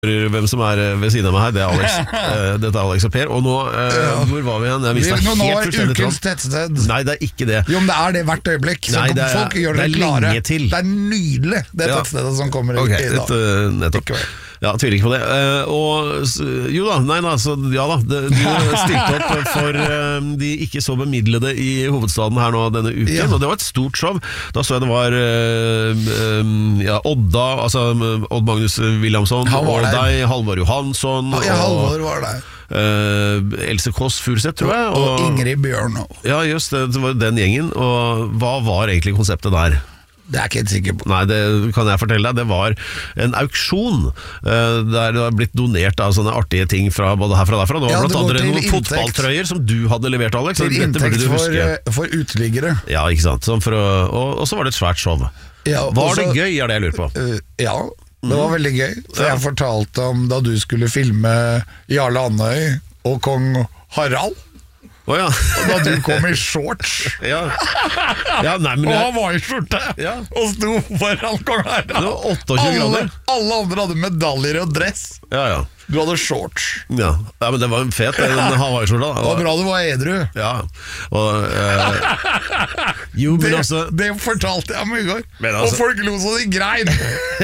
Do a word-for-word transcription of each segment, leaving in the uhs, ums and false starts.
Hvem som er ved siden av meg her, det er Alex. Dette er Alex og Per. Og nå, ja. Hvor var vi igjen? Jeg mistet nå, nå helt er ukens tettsted. Nei, det er ikke det. Jo, men det er det hvert øyeblikk. Så Nei, det er, folk gjør det, det er klare. lenge til. Det er nydelig, det ja. tettstedet som kommer okay, i dag. Et, uh, nettopp. Ja, tviler ikke på det. Uh, og jo da, nei da, så ja da. Det, du stilte opp for uh, de ikke så bemidlede i hovedstaden her nå denne uken, ja. Og det var et stort show. Da så jeg det var uh, um, ja, Odda, altså Odd Magnus Williamson, og deg, Halvor Johansson. Ja, Halvor var der. Uh, Else Kåss Furuseth, tror jeg. Og, og Ingrid Bjørnå. Ja, just det, det var den gjengen. Og hva var egentlig konseptet der? Det er ikke helt sikker på. Nei, det kan jeg fortelle deg. Det var en auksjon uh, der det har blitt donert av sånne artige ting fra både herfra og derfra. Det var ja, blant annet noen fotballtrøyer som du hadde levert, Alex. Til inntekt for, for uteliggere. Ja, ikke sant. For å, og, og så var det et svært show. Ja, var også, det gøy, er det jeg lurer på? Uh, ja, det var veldig gøy. For jeg fortalte om da du skulle filme Jarle Andøy og kong Harald. Oh, ja. Og da du kom i shorts. Ja. Ja, nei, men og jeg... han var i skjorte ja. Og sto foran kong Harald. Det var åtteogtjue grader. Alle andre hadde medaljer og dress. Ja, ja. Du hadde shorts. Ja, ja men det var en fet den Hawaii-skjorta. Det var bra du var edru. Ja. Og, uh, jo, men det, altså det fortalte jeg om i går. Altså, og folk lo så de grein.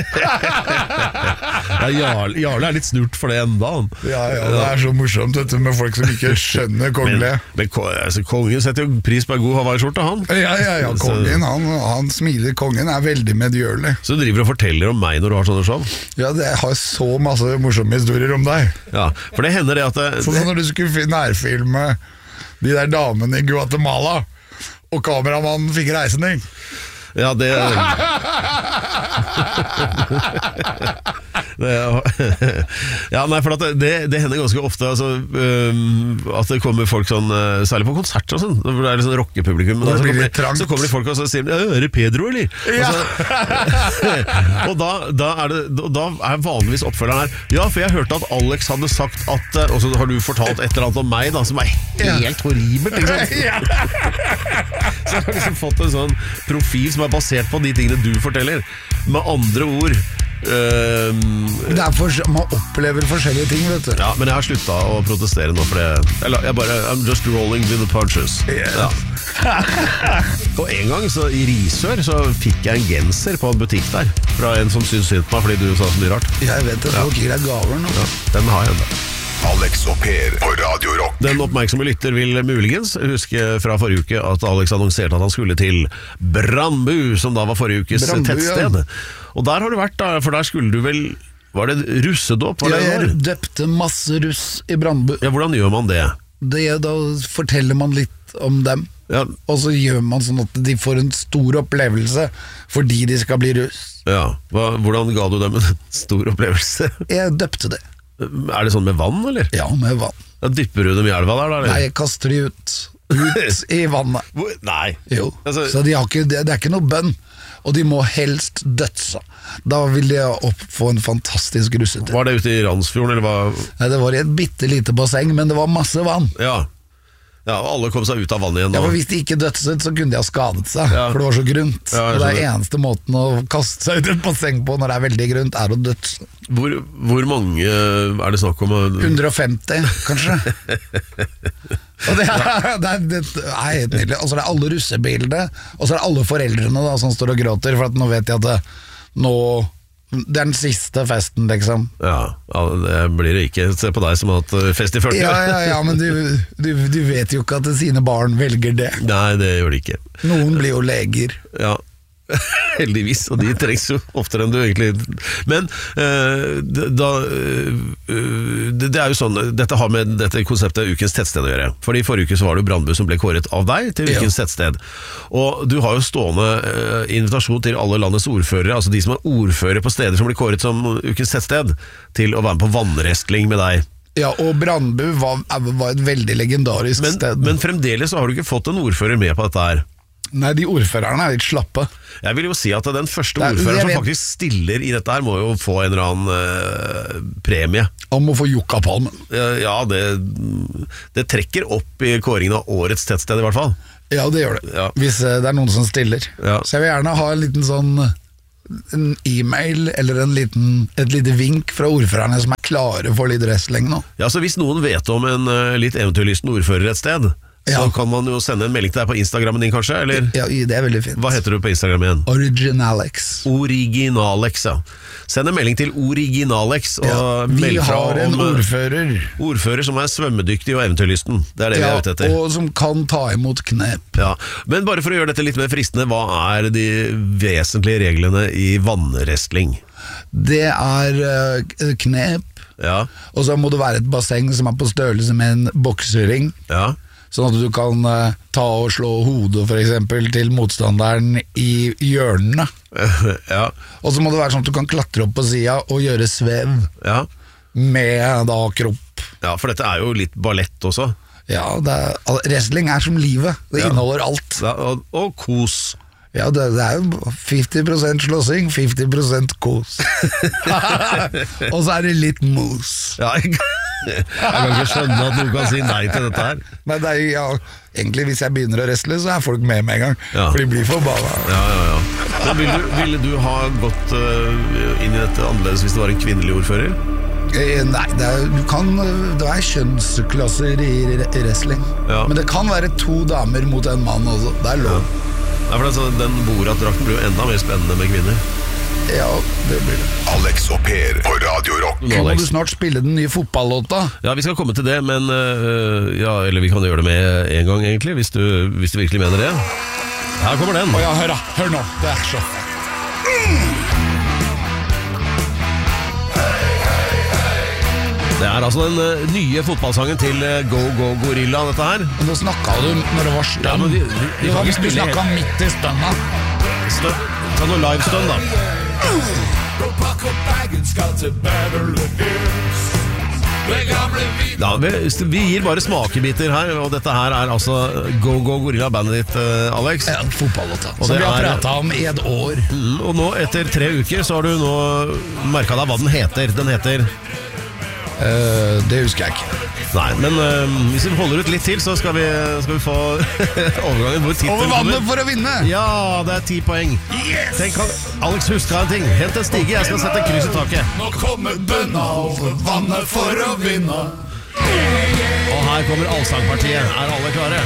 Ja, Jarle, Jarle er litt snurt for det enda. Ja, ja, det er så morsomt dette med folk som ikke skjønner kongelige. Men, men altså, kongen setter jo pris på en god Hawaii-skjorte, han. Ja, ja, ja, kongen, han, han smiler. Kongen er veldig medgjørlig. Så du driver og forteller om meg når du har sånne show? Ja, det har så masse morsomme historier om deg. Ja, for det hender det at det, Sånn når du skulle nærfilme de der damene i Guatemala og kameramannen fikk reisning. Ja, det det, ja, nei, for det, det, det hender ganske ofte altså, um, at det kommer folk sånn, særlig på konserter og sånn, hvor det er litt sånn rockepublikum, så kommer, de, så kommer de folk og så sier er det Pedro, eller? Ja. Og, så, og da, da, er det, da er vanligvis oppfølgeren her ja, for jeg hørte at Alex hadde sagt at og så har du fortalt et eller annet om meg da, som er helt horribelt, liksom. Ja. Så jeg har liksom fått en sånn profil som er basert på de tingene du forteller. Med andre ord uh, det er for, man opplever forskjellige ting, vet du. Ja, men jeg har sluttet å protestere nå, for det, jeg, jeg bare, I'm just rolling with the punches. Yeah. Ja. Og en gang så, i Risør så fikk jeg en genser på en butikk der fra en som syntes synd på meg fordi du sa så mye rart. Jeg vet det, folk gir deg gaver nå. Ja, den har jeg enda. Alex og Per på Radio Rock. Den oppmerksomme lytter vil muligens huske fra forrige uke at Alex annonserte at han skulle til Brandbu, som da var forrige ukes Brandbu, tettsted. Ja. Og der har du vært, da, for der skulle du vel var det russedåp? Ja, jeg døpte masse russ i Brandbu. Ja, hvordan gjør man det? det? Da forteller man litt om dem. Ja. Og så gjør man sånn at de får en stor opplevelse fordi de skal bli russ. Ja, Hva, hvordan ga du dem en stor opplevelse? Jeg døpte det. Er det sånn med vann, eller? Ja, med vann. Da dypper du dem i elva der, da? Eller? Nei, jeg kaster de ut Ut i vannet. Nei Jo, altså... så de har ikke, det, det er ikke noe bønn. Og de må helst dødse. Da vil de opp få en fantastisk russetid. Var det ute i Randsfjorden, eller hva? Nei, det var i et bitte lite basseng, men det var masse vann. Ja, ja, og alle kom seg ut av vannet igjen. Ja, for hvis de ikke dødset, så kunne de ha skadet seg, ja. For det var så grunt. Ja, og det er eneste måten å kaste seg ut i et basseng på når det er veldig grunt, er å dødse. Hvor, hvor mange er det snakk om? hundre og femti, kanskje. Og det er, det, er, det er helt nydelig. Og så er det alle russebilene, og så er det alle foreldrene da, som står og gråter, for at nå vet de at det, nå, det er den siste festen, liksom. Ja, det blir det ikke. Se på deg som har hatt fest i førti. Ja, ja, ja, men du, du, du vet jo ikke at sine barn velger det. Nei, det gjør de ikke. Noen blir jo leger. Ja, heldigvis, og de trengs jo oftere enn du egentlig. Men uh, da, uh, det, det er jo sånn, dette har med dette konseptet ukens tettsted å gjøre. Fordi forrige uke så var det jo Brandbu som ble kåret av deg til ukens ja. tettsted. Og du har jo stående uh, invitasjon til alle landets ordførere, altså de som er ordførere på steder som blir kåret som ukens tettsted, til å være med på vannwrestling med deg. Ja, og Brandbu var, var et veldig legendarisk men, sted. Men fremdeles så har du ikke fått en ordfører med på dette her. Nei, de ordførerne er litt slappe. Jeg vil jo si at den første ordføreren som faktisk stiller i dette her må jo få en eller annen uh, premie. Han må få Jokkapalmen. Ja, det, det trekker opp i kåringen av årets tettsted i hvert fall. Ja, det gjør det, ja. Hvis uh, det er noen som stiller. Ja. Så jeg vil gjerne ha en liten sånn en e-mail eller en liten, et lite vink fra ordførerne som er klare for litt wrestling nå. Ja, så hvis noen vet om en uh, litt eventyrlysten ordfører et sted, ja. så kan man jo sende en melding til deg på Instagrammen din kanskje, eller? Ja, det er veldig fint. Hva heter du på Instagram igjen? Originalex. Originalex, ja. Send en melding til Originalex og ja, vi har en ordfører Ordfører som er svømmedyktig og eventyrlysten. Det er det ja, vi er ute etter. Og som kan ta imot knep. Ja, men bare for å gjøre dette litt mer fristende, hva er de vesentlige reglene i vannwrestling? Det er uh, knep, ja. og så må det være et basseng som er på størrelse med en boksering. Ja. Sånn at du kan uh, ta og slå hodet for eksempel til motstanderen i hjørnene. Ja. Og så må det være sånn at du kan klatre opp på siden og gjøre svev ja. med da kropp. Ja, for dette er jo litt ballett også. Ja, det er, wrestling er som livet. Det ja. inneholder alt. Ja, og, og kos. Ja, det, det er jo femti prosent slåssing, femti prosent kos. Og så er det litt mos. Ja, jeg Jeg kan ikke skjønne at du kan si nei til dette her. Men det er, ja, egentlig hvis jeg begynner å wrestle, så er folk med med en gang. Ja. For de blir forbanna. Ja, ja, ja. Men ville du, ville du ha gått uh, inn i dette annerledes hvis det var en kvinnelig ordfører? Eh, nei, det er, du kan, det er kjønnsklasser i wrestling. Ja. Men det kan være to damer mot en mann også. Det er lov. Ja. Ja, for altså, den Borat-drakten blir jo enda mer spennende med kvinner. Ja, det blir det. Alex og Per på Radio Rock. Nå må du snart spille den nye fotballåta. Ja, vi skal komme til det, men uh, ja, eller vi kan gjøre det med en gang egentlig, hvis du, hvis du virkelig mener det. Her kommer den. Å ja, hør da, hør nå. Det er så mm. Det er altså den uh, nye fotballsangen til uh, Go Go Gorilla, dette her. Nå snakket du når det var stønn. Ja, vi, vi, vi du, vi snakket midt i stønna. Stønn. Ta noe live-stønn da. Ja, vi, vi gir bare smakebiter her, og dette her er altså Go Go Gorilla, bandet ditt, uh, Alex. Ja, fotballåta, som vi har pratet om i et år. Mm, og nå, etter tre uker, så har du nå merket deg hva den heter. Den heter... Uh, det husker jeg ikke. Nei, men uh, hvis vi holder ut litt til, så skal vi, skal vi få overgangen hvor tittelen over vannet for å vinne. Ja, det er ti poeng. Yes. Tenk, Alex, husk en ting. Hent en stige, jeg skal sette en kryss i taket. Nå kommer bønna over vannet for å vinne. Og her kommer allsangpartiet. Er alle klare?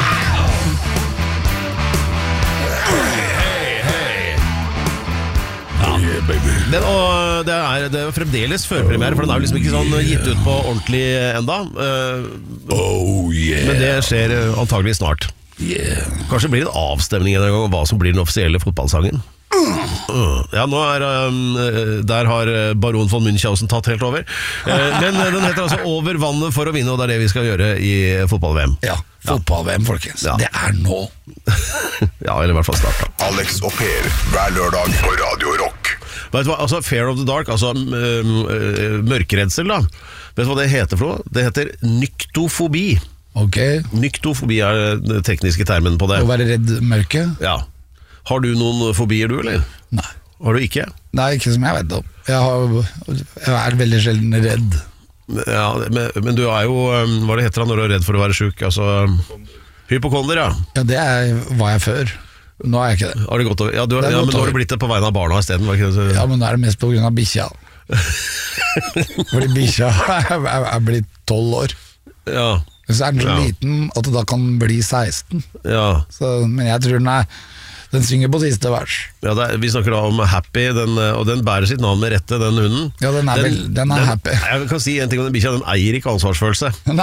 Den, og det er, det er fremdeles førpremiere, for den er jo liksom ikke sånn gitt ut på ordentlig enda. uh, oh, yeah. Men det skjer antagelig snart. Yeah. Kanskje blir det en avstemning en gang om hva som blir den offisielle fotballsangen. uh, Ja, nå er um, der har Baron von Münchhausen tatt helt over. uh, Men den heter altså Over vannet for å vinne, og det er det vi skal gjøre i fotball-V M. Ja, fotball-V M, folkens. Ja. Det er nå. Ja, eller i hvert fall starta. Alex og Per, hver lørdag på Radio Rock. Vet du hva, altså Fear of the Dark, altså øh, øh, mørkeredsel da. Vet du hva det heter for noe? Det heter nyktofobi. Ok. Nyktofobi er den tekniske termen på det. Å være redd mørke? Ja. Har du noen fobier du, eller? Nei. Har du ikke? Nei, ikke som jeg vet om. Jeg, har, jeg er veldig sjelden redd. Ja, men, men du er jo, hva det heter han når du er redd for å være syk? Altså, hypokonder, ja. Ja, det er, var jeg før. Nå er jeg ikke det. Har det gått over? Ja, du, ja, men nå har du blitt det på vegne av barna i stedet. Ja, men nå er det mest på grunn av bikkja. Fordi bikkja er, er, er blitt tolv år. Ja. Så er den så ja. liten at det da kan bli seksten. Ja. Så, men jeg tror den er Den synger på siste vers. Ja, er, vi snakker da om Happy, den, og den bærer sitt navn med rette, den hunden. Ja, den er, den, vel, den er den, happy. Jeg kan si en ting om den bikkja, den eier ikke ansvarsfølelse. Nei.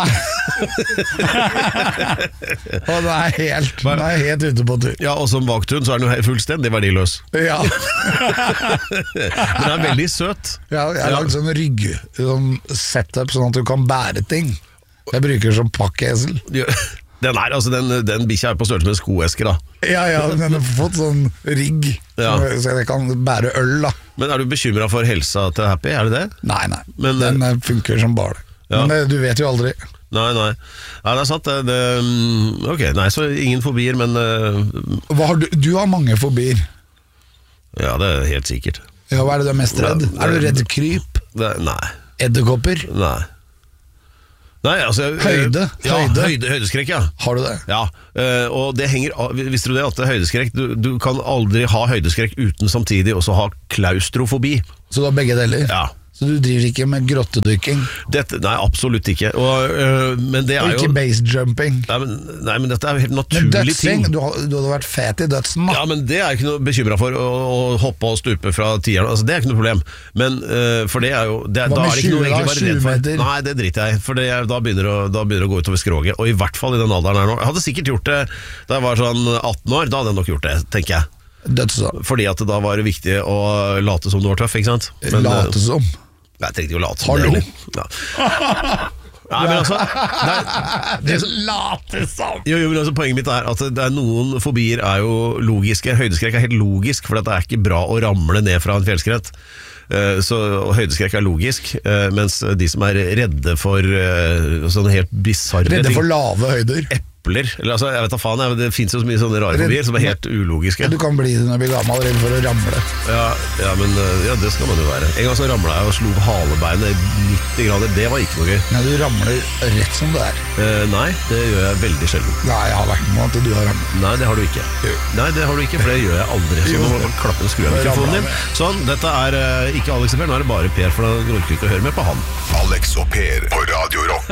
Og den er helt, den er helt ute på tur. Ja, og som vakthund så er den jo fullstendig verdiløs. Ja. Den er veldig søt. Ja, jeg har lagd sånn rygg, sånn setup sånn at du kan bære ting. Jeg bruker som pakkesel. Den er, altså den, den bikkja er på størrelse med skoesker da. Ja, ja, den har fått sånn rigg ja. Så jeg kan bære øl da. Men er du bekymret for helsa til Happy, er det det? Nei, nei, men, den funker som bare ja. Men det, du vet jo aldri. Nei, nei, nei det er sant det, det, ok, nei, så ingen fobier, men uh, Hva har du, du har mange fobier. Ja, det er helt sikkert. Ja, hva er det du er mest redd? Det, er du redd kryp? Det, nei. Edderkopper? Nei. Nei, altså, Høyde, ja, høyde. høyde, høydeskrekk, ja. Har du det? Ja, øh, og det henger av, visste du det at det er høydeskrekk, du, du kan aldri ha høydeskrekk uten samtidig også ha klaustrofobi. Så du har begge deler? Ja. Så du driver ikke med grottedykking? Dette, nei, absolutt ikke. Og, øh, men det er Og ikke jo... basejumping? Nei men, nei, men dette er jo helt Men naturlig ting. dødsing, du, har- du hadde vært fet i dødsen da. Ja, men det er jeg ikke noe bekymret for, å, å hoppe og stupe fra tieren, altså det er ikke noe problem. Men, øh, for det er jo... Det, Hva da med er det ikke noe tjue, egentlig å være redd tjue for. meter? Nei, det driter jeg i, for det, er- da, begynner å, da begynner det å gå utover skroget. Og i hvert fall i den alderen her nå. Jeg hadde sikkert gjort det da jeg var sånn atten år, da hadde jeg nok gjort det, tenker jeg. Dødsen. Fordi at det da var det viktig å late som du var tøff, ikke sant? Men, øh, Late som. Nei, jeg trengte ikke å late som Hallo. det. Ja. Nei, men altså... Nei, Det late som! Jo, jo, men altså, poenget mitt er at det er noen fobier er jo logiske. Høydeskrekk er helt logisk, for det er ikke bra å ramle ned fra en fjellskrent. Eh, Så og høydeskrekk er logisk, eh, mens de som er redde for eh, sånne helt bizarre Redde ting, for lave høyder. epler, eller altså, jeg vet da faen, jeg, det finnes jo så mye sånne rare Redd- fobier som er helt ulogiske. Du kan bli når du blir gammel, redd for å ramle. Ja, ja, men eh, ja, det skal man jo være. En gang så ramlet jeg og slo halebeinet i nitti grader, det var ikke noe gøy. Nei, du ramler rett som det er. Eh, Nei, det gjør jeg veldig sjelden. Nei, jeg har vært med at du har ramlet. Nei, det har du ikke. Nei, det har du ikke, for det gjør jeg aldri. Så nå må man klappe en skru av mikrofonen din. Sånn, dette er eh, ikke Alex og Per, nå er det bare Per, for da orker du ikke å høre mer på han. Alex og Per på Radio Rock.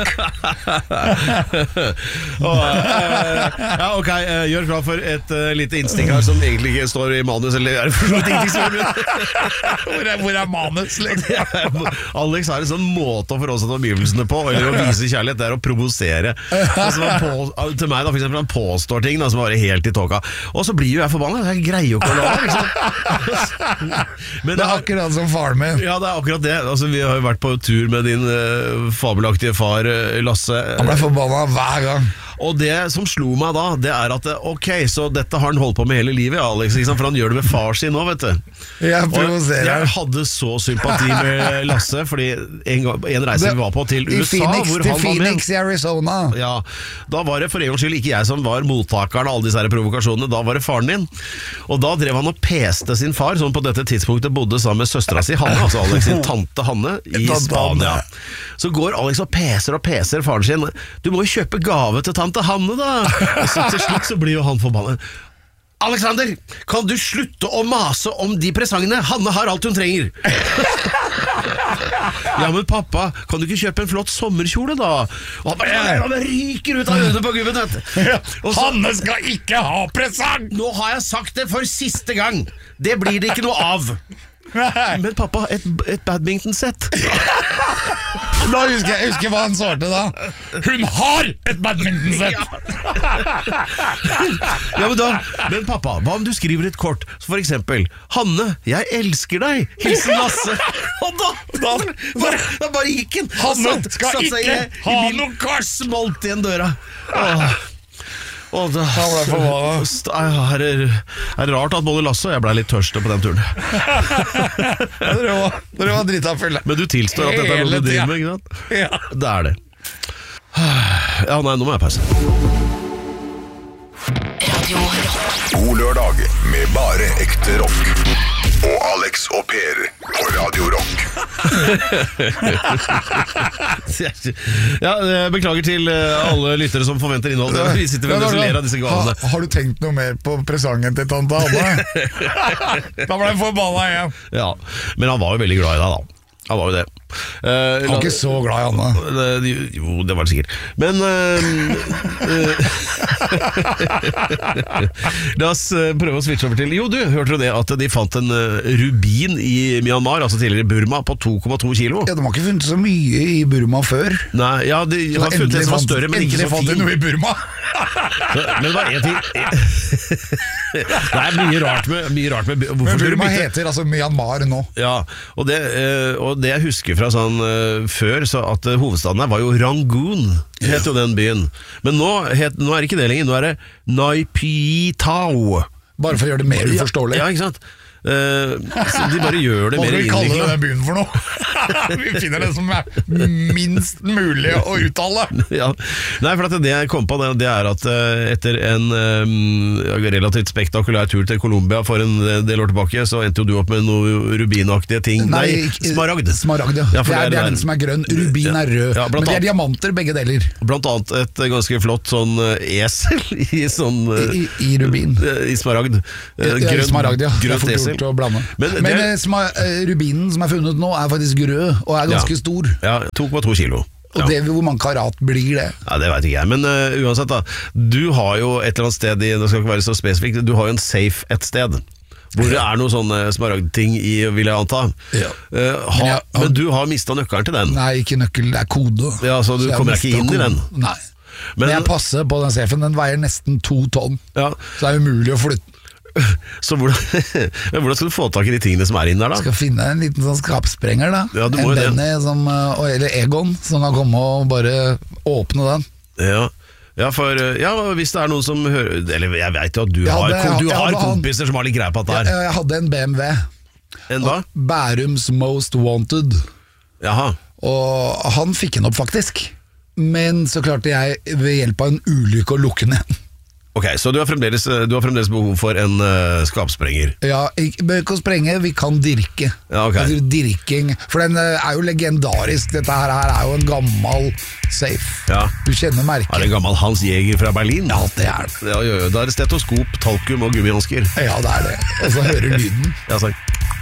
Og, eh, ja, ok, eh, gjør klar for et eh, lite innstikk her som egentlig ikke står i manus, eller er det for noe ting som Hvor er, hvor er manus, liksom? Alex har en sånn måte å forholde seg til omgivelsene på, eller å vise kjærlighet, det er å provosere. Altså, han på, til meg da, for eksempel, han påstår ting da, som var helt i tåka, og så blir jo jeg forbannet, jeg greier jo ikke å la det, liksom. Men Det er akkurat som faren min. ja, det er akkurat det. Altså, vi har jo vært på tur med din uh, fabelaktige far, uh, Lasse. Han ble forbanna hver gang. Og det som slo meg da, det er at ok, så dette har han holdt på med hele livet, Alex, ikke sant? For han gjør det med far sin nå, vet du. Jeg Og provoserer. jeg hadde så sympati med Lasse, fordi en, gang, en reise vi var på til I U S A, Phoenix, hvor til han var med. Phoenix i Arizona. Ja, da var det for en gangs skyld ikke jeg som var mottakeren av alle disse her provokasjonene, da var det faren din. Og da drev han og peste sin far, som på dette tidspunktet bodde sammen med søstera si, Hanne, altså Alex sin tante Hanne, i Tante Spania. Hanne. Så går Alex og peser og peser faren sin. Du må jo kjøpe gave til tante Hanne da. Og så til slutt så blir jo han forbannet. Alexander, kan du slutte å mase om de presangene? Hanne har alt hun trenger. Ja, men pappa, kan du ikke kjøpe en flott sommerkjole da? Og han bare, ja, han ryker ut av øynene på gubben, vet du. Og så, Hanne skal ikke ha presang! nå har jeg sagt det for siste gang. Det blir det ikke noe av. Men pappa, et, et badmintonsett. Da husker jeg, jeg husker hva han svarte da. Hun har et badmintonsett! Ja, men da, men pappa, hva om du skriver et kort? Så for eksempel, Hanne, jeg elsker deg. Hilsen Lasse. Og da, da, da, da bare gikk han. Hanne Og satt- skal satt seg ikke i- i ha bilen, noe kort. smalt igjen døra. Åh. Og da, Han ble forbanna. St- er, det, er det rart at både Lasse og jeg ble litt tørste på den turen. Dere var, dere var drita fulle. Men du tilstår at dette er noe Hele du driver tida. med, ikke sant? Ja. Det er det. Ja, nei, nå må jeg pause. Radio Rock. God lørdag med bare ekte rock. Og Alex og Per på Radio Rock. Ja, beklager til alle lyttere som forventer innhold. Vi sitter vel og ler av disse gavene. Ha, har du tenkt noe mer på presangen til tante Hanne? Da ble jeg forbanna igjen. Ja, men han var jo veldig glad i deg da. Han var jo det. Uh, Han var ikke så glad i Hanne. Jo, det var det sikkert. Men uh, uh, la oss uh, prøve å switche over til. Jo, du, hørte du det at de fant en uh, rubin i Myanmar, altså tidligere Burma, på to komma to kilo? Ja, de har ikke funnet så mye i Burma før. Nei, ja, de har funnet en som var større, men ikke så fant de fin. noe i Burma. Men det var en ting Det er mye rart med, mye rart med Men hvorfor Burma bytte- heter altså Myanmar nå. Ja, og det, eh, og det jeg husker fra sånn eh, før, så at eh, hovedstaden her var jo Rangoon, het jo den byen. Men nå, het, nå er det ikke det lenger, nå er det Naypyitaw. Bare for å gjøre det mer uforståelig. Ja, ikke sant? Uh, så de bare gjør det Hva mer skal vi kalle innviklet. denne byen for noe? Vi finner det som er minst mulig å uttale. Ja. Nei, for at det jeg kom på det, det er at uh, etter en um, relativt spektakulær tur til Colombia for en del år tilbake, så endte jo du opp med noe rubinaktige ting. Nei, ikke- smaragd. Smaragd, ja. Ja, for det, er, det det er er den som er grønn. Rubin Ja. er rød. Ja, blant Men det er annet. diamanter, begge deler. Blant annet et ganske flott sånn uh, esel i sånn uh, I, i rubin. I smaragd. Uh, Ja, grønn- smaragd, ja. Det er Grønt fort esel. gjort å blande. Men, Men, det, eh, sma, eh, rubinen som er funnet nå, er faktisk rød og er ganske Ja. stor. ja, to komma to kilo. Og Ja. det, hvor mange karat blir det? Ja, det vet ikke jeg, men uh, uansett da, du har jo et eller annet sted i, det skal ikke være så spesifikt, du har jo en safe et sted, hvor det er noen sånne smaragdting i, vil jeg anta. Ja. Uh, ha, Men men, jeg- han- du har mistet nøkkelen til den. Nei, ikke nøkkel, det er kode. Ja, så du jeg kommer mistet ikke inn i koden. den? Nei. Men- Men jeg passer på den safen, den veier nesten to tonn. Ja, Så det er umulig å flytte. så hvordan, men hvordan skal du få tak i de tingene som er inne der da? Skal finne en liten sånn skapsprenger da. Ja, du må en jo det. Benny som, eh, eller Egon som kan komme og bare åpne den. Ja. Ja, for uh, ja, hvis det er noen som hører, eller jeg vet jo at du Jeg har, hadde- du jeg har hadde han- kompiser som har litt greie på at det Jeg, er. jeg hadde en B M W. En hva? Bærums Most Wanted. Jaha. Og han fikk den opp faktisk. Men så klarte jeg ved hjelp av en ulykke å lukke den igjen. Ok, så du har fremdeles, du har fremdeles behov for en uh, skapsprenger. Ja, ikke bør ikke å sprenge, vi kan dirke. Ja, ok. Altså, dirking. For den eh, er jo legendarisk. Dette her, her er jo en gammel safe. Ja. Du kjenner merket. Er det en gammel Hans Jæger fra Berlin? Ja, det er det. Ja, jo, jo. Da er det stetoskop, talkum og gummihansker. Ja, det er det. Og så hører lyden. Ja, sant.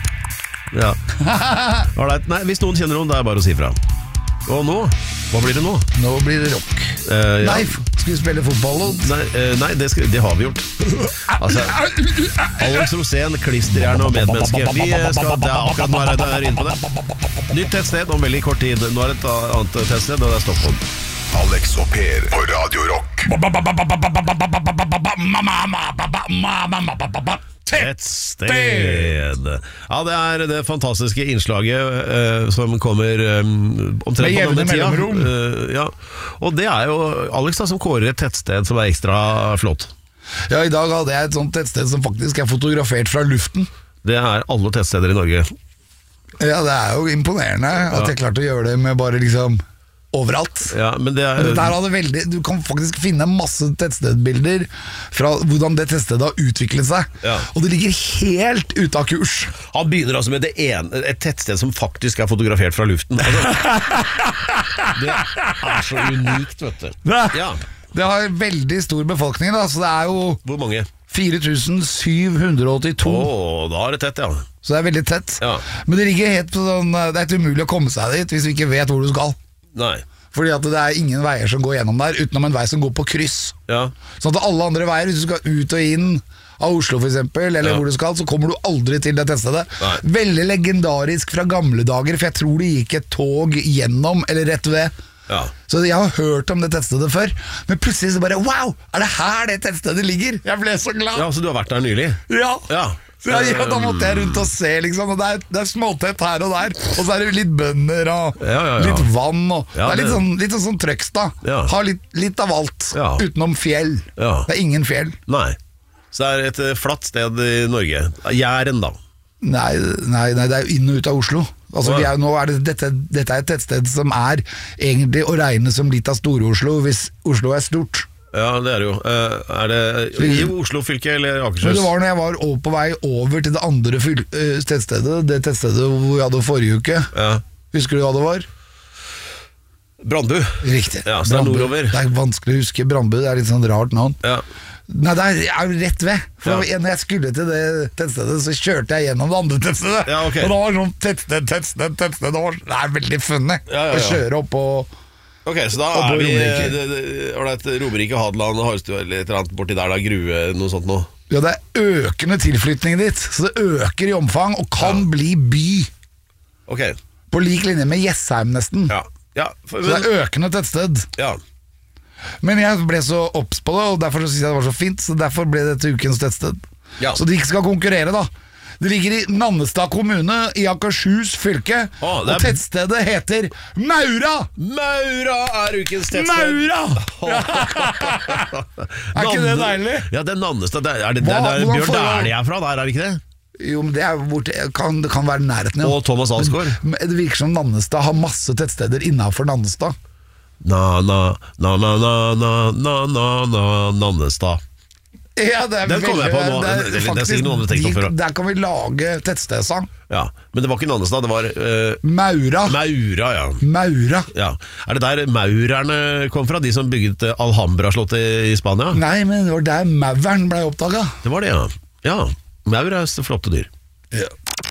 Ja. Alright. Nei, hvis noen kjenner noen, det er bare å si fra. Og nå? Hva blir det nå? Nå blir det rock. Eh, ja. Nei, skal vi spille fotball? Nei, eh, nei det, skal, det har vi gjort. Altså, Alex Rosén, klisterhjerne og medmenneske. Vi eh, skal, det er akkurat nå er det er inne på det. Nytt tettsted om veldig kort tid. Nå er det et annet tettsted, og det er Stockholm. Alex og Per på Radio Rock. Tettsted. Ja, det er det fantastiske innslaget eh, som kommer eh, omtrent Med på jevne denne tida. mellomrom. Eh, ja. Og det er jo Alex da, som kårer et tettsted som er ekstra flott. Ja, i dag hadde jeg et sånt tettsted som faktisk er fotografert fra luften. Det er alle tettsteder i Norge. Ja, det er jo imponerende at jeg klarte å gjøre det med bare liksom overalt. Ja, men det Men er, dette her hadde veldig, du kan faktisk finne masse tettstedbilder fra hvordan det tettstedet har utviklet seg. Ja. Og det ligger helt ute av kurs. Han begynner altså med det ene, et tettsted som faktisk er fotografert fra luften. Altså, det er så unikt, vet du. Ja. Det har veldig stor befolkning, da, så det er jo Hvor mange? fire tusen syv hundre og åttito. Å, da er det tett, ja. Så det er veldig tett. Ja. Men det ligger helt på sånn, det er ikke umulig å komme seg dit hvis du ikke vet hvor du skal. Nei. Fordi at det er ingen veier som går gjennom der, utenom en vei som går på kryss. Ja. Sånn at alle andre veier, hvis du skal ut og inn av Oslo for eksempel, eller Ja. hvor du skal, så kommer du aldri til det tettstedet. Nei. Veldig legendarisk fra gamle dager, for jeg tror det gikk et tog gjennom, eller rett ved. Ja. Så jeg har hørt om det tettstedet før, men plutselig så bare, wow, er det her det tettstedet ligger? Jeg ble så glad. Ja, så du har vært der nylig? Ja. Ja. Så jeg, ja, da måtte jeg rundt og se, liksom, og det er, det er småtett her og der, og så er det litt bønder og Ja, ja, ja. litt vann, og Ja, det er litt det- sånn, litt sånn, sånn Trøgstad. Ja. Har litt, litt av alt, Ja. utenom fjell. Ja. Det er ingen fjell. Nei. Så det er et eh, flatt sted i Norge. Jæren, da. Nei, nei, nei, det er jo inn og ut av Oslo. Altså, Å, ja. vi er, nå er det, dette, dette er et tettsted som er egentlig å regne som litt av Store-Oslo, hvis Oslo er stort. Ja, det er det jo. Eh, er det i Oslo fylke eller Men Akershus? det var når jeg var over, på vei over til det andre fyl, øh, tettstedet, det tettstedet hvor vi hadde forrige uke. Ja. Husker du hva det var? Brandbu. Riktig. Ja, så det er Brandbu. nordover. Det er vanskelig å huske. Brandbu, det er litt sånn rart navn. Ja. Nei, det er er jo rett ved. For Ja. når jeg skulle til det tettstedet, så kjørte jeg gjennom det andre tettstedet. Ja, ok. Og det var sånn tettsted, tettsted, tettsted. Det, var, det er veldig funny Ja, ja, å ja. kjøre opp på. Ok, så da Og på er vi Romerike. det- det- Ålreit, Romerike, Hadeland, Harestua eller et eller annet borti der, da, Grue, noe sånt noe. Ja, det er økende tilflytning dit. Så det øker i omfang, og kan bli by. Ok, På lik linje med Jessheim, nesten. ja. Ja, for, Så det men, er økende tettsted. ja. Men jeg ble så obs på det, og derfor synes jeg det var så fint. Så derfor ble det til ukens tettsted. Ja. Så de ikke skal konkurrere, da. Det ligger i Nannestad kommune i Akershus fylke, Å, det er- og tettstedet heter Maura! Maura er ukens tettsted. Maura! Er ikke det Nanne- deilig? Ja, det er Nannestad. Det er, er det, Hva- det er der hvordan Bjørn får jeg- Dæhlie er fra, der er det ikke det? Jo, men det, er borte, kan, det kan være nærheten, Og Thomas Alsgaard. Men, men det virker som Nannestad har masse tettsteder innenfor Nannestad. Na, na, na, na, na, na, na, na, na, Nannestad. Ja, det er Den kommer jeg på nå. Det er, Det- det- det er faktisk, sikkert noen du tenkte på før, da. der kan vi lage tettstedsang. Ja, men det var ikke Nannestad, det var uh, Maura. Maura, ja. Maura. ja. Er det der maurerne kom fra, de som bygget eh, Alhambra-slottet i Spania? Nei, men det var der mauren ble oppdaga. Det var det, ja. Ja, maur er så flotte dyr. Ja.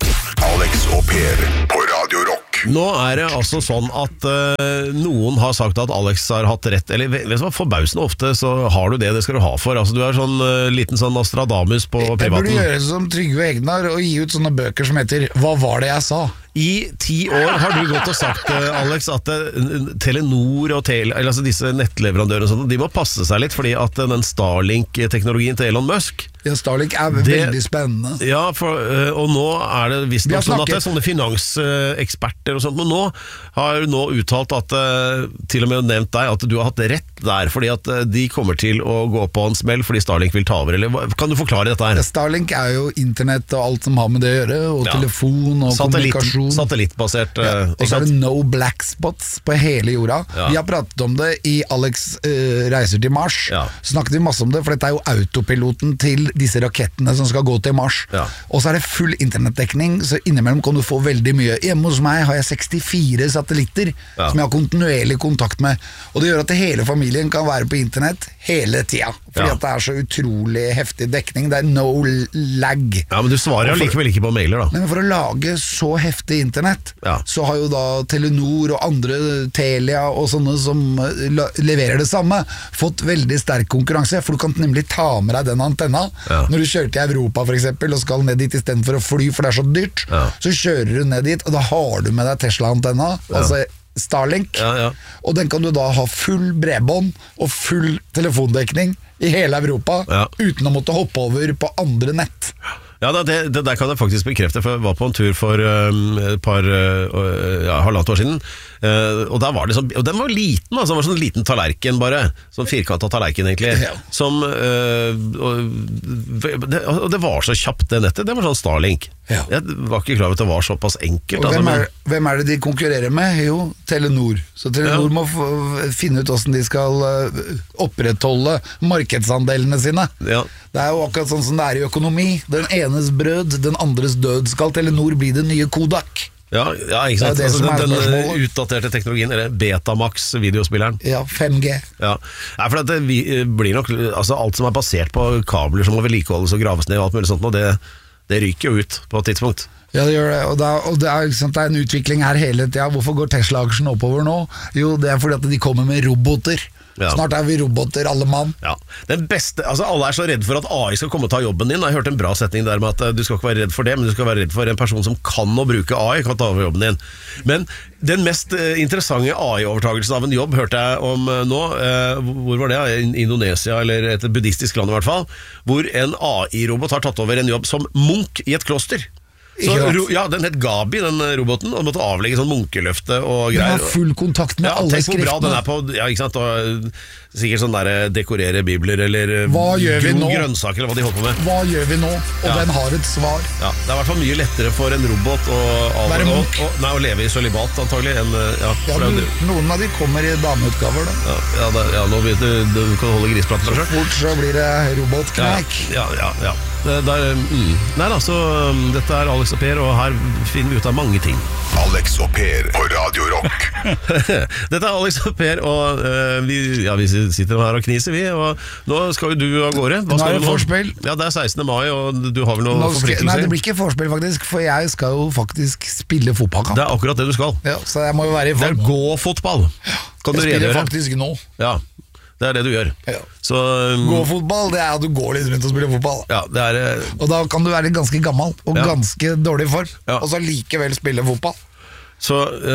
Alex og Per på Radio Rock. Nå er det altså sånn at uh, noen har sagt at Alex har hatt rett. Eller vet du hva, forbausende ofte så har du det, det skal du ha for. Altså, du er sånn uh, liten sånn Nostradamus på Jeg burde privaten. gjøre som Trygve Egnar og gi ut sånne bøker som heter Hva var det jeg sa? I ti år har du gått og sagt, uh, Alex, at uh, Telenor og Tele, eller, altså disse nettleverandørene og sånt, de må passe seg litt, fordi at uh, den Starlink-teknologien til Elon Musk Ja, Starlink er Det- veldig spennende. Ja, for, øh, og nå er det visst Vi har nok sånn at det er snakket- sånne finanseksperter og sånt, men nå har du nå uttalt at, øh, til og med nevnt deg, at du har hatt rett der, fordi at øh, de kommer til å gå på en smell fordi Starlink vil ta over, eller hva- kan du forklare dette her? Starlink er jo internett og alt som har med det å gjøre, og Ja. telefon og Satellitt, kommunikasjon. satellittbasert, øh, Ja, og ikke så er det sant? no black spots på hele jorda. Ja. Vi har pratet om det i Alex eh, reiser til Mars. Ja. Snakket vi masse om det, for dette er jo autopiloten til disse rakettene som skal gå til Mars. Ja. Og så er det full internettdekning, så innimellom kan du få veldig mye. Hjemme hos meg har jeg sekstifire satellitter Ja. som jeg har kontinuerlig kontakt med. Og det gjør at hele familien kan være på internett hele tida. Fordi Ja. at det er så utrolig heftig dekning. Det er no lag. Ja, men du svarer jo likevel ikke på mailer da. Men for å lage så heftig internett, Ja. så har jo da Telenor og andre, Telia og sånne som eh, la- leverer det samme, fått veldig sterk konkurranse, for du kan nemlig ta med deg den antenna. Ja. Når du kjører til Europa for eksempel, og skal ned dit i stedet for å fly, for det er så dyrt, Ja. så kjører du ned dit, og da har du med deg Tesla-antenna, altså Starlink, Ja, ja. og den kan du da ha full bredbånd og full telefondekning i hele Europa, Ja. uten å måtte hoppe over på andre nett. Ja, det, det der kan jeg faktisk bekrefte, for jeg var på en tur for um, et par, uh, ja, halvannet år siden, uh, og der var det sånn, og den var liten, altså, det var sånn liten tallerken bare, sånn firkantet tallerken egentlig, Ja. som, uh, og, det, og det var så kjapt det nettet, det var sånn Starlink. Ja. Jeg var ikke klar over at det var såpass enkelt. Og Altså, hvem, men, er, hvem er det de konkurrerer med? Jo, Telenor. Så Telenor Ja. må få, finne ut hvordan de skal uh, opprettholde markedsandelene sine. ja. Det er jo akkurat sånn som det er i økonomi. Den enes brød, den andres død. Skal Telenor bli det nye Kodak? Ja, ja, ikke sant? Det er det Altså, som er den, den spørsmålet. utdaterte teknologien, eller Betamax videospilleren. Ja, fem G. Ja, Nei, for at det vi, blir nok altså alt som er basert på kabler som må vedlikeholdes og graves ned og alt mulig sånt, og det, det ryker jo ut på et tidspunkt. Ja, det gjør det, og, da, og det, er, ikke sant, det er en utvikling her hele tida. Hvorfor går Tesla-aksjen oppover nå? Jo, det er fordi at de kommer med roboter. Ja. Snart er vi roboter, alle mann. Ja, den beste, altså Alle er så redd for at A I skal komme og ta jobben din. Jeg hørte en bra setning der med at eh, du skal ikke være redd for det, men du skal være redd for en person som kan å bruke A I, kan ta over jobben din. Men den mest eh, interessante A I-overtagelsen av en jobb hørte jeg om eh, nå. Eh, hvor var det? I Indonesia, eller et buddhistisk land i hvert fall. Hvor en A I-robot har tatt over en jobb som munk i et kloster. Så, Ikke sant? ro, ja, Den het Gabi, den roboten, og måtte avlegge sånn munkeløfte og Den greier. har full kontakt med Ja, alle tenk hvor bra den skriftene. er på, ja, ikke sant, og sikkert sånn der dekorere bibler eller Hva gjør vi gro nå? grønnsaker eller hva de holder på med. Hva gjør vi nå? Og Ja. den har et svar. Ja, det er i hvert fall mye lettere for en robot å, av, Være å, munk. å, nei, å leve i sølibat antagelig enn, ja, Ja, for men det, noen av de kommer i dameutgaver da. ja, ja, det, ja, nå vet du, du kan holde grispraten for deg selv. Fort så blir det Ja, robotkneik. ja, ja, ja. Det, der, mm. Nei da, så um, dette er Alex og Per, og her finner vi ut av mange ting. Alex og Per på Radio Rock. Dette er Alex og Per, og uh, vi, ja, vi sitter her og kniser, vi. Og nå skal jo du av gårde. Hva Nå skal er du det vorspiel. Ja, det er sekstende mai, og du har vel noen Nå skal, nei, forpliktelser? det blir ikke forspill faktisk, for jeg skal jo faktisk spille fotballkamp. Det er akkurat det du skal. Ja, så jeg må jo være i Det er form. gå-fotball. Kan du Jeg spiller redegjøre? faktisk nå. Ja, det er det du gjør. Ja. Så um, Gå-fotball, det er at du går litt rundt og spiller fotball. ja, det er eh, Og da kan du være ganske gammel og Ja. ganske dårlig i form, Ja. og så likevel spille fotball. Så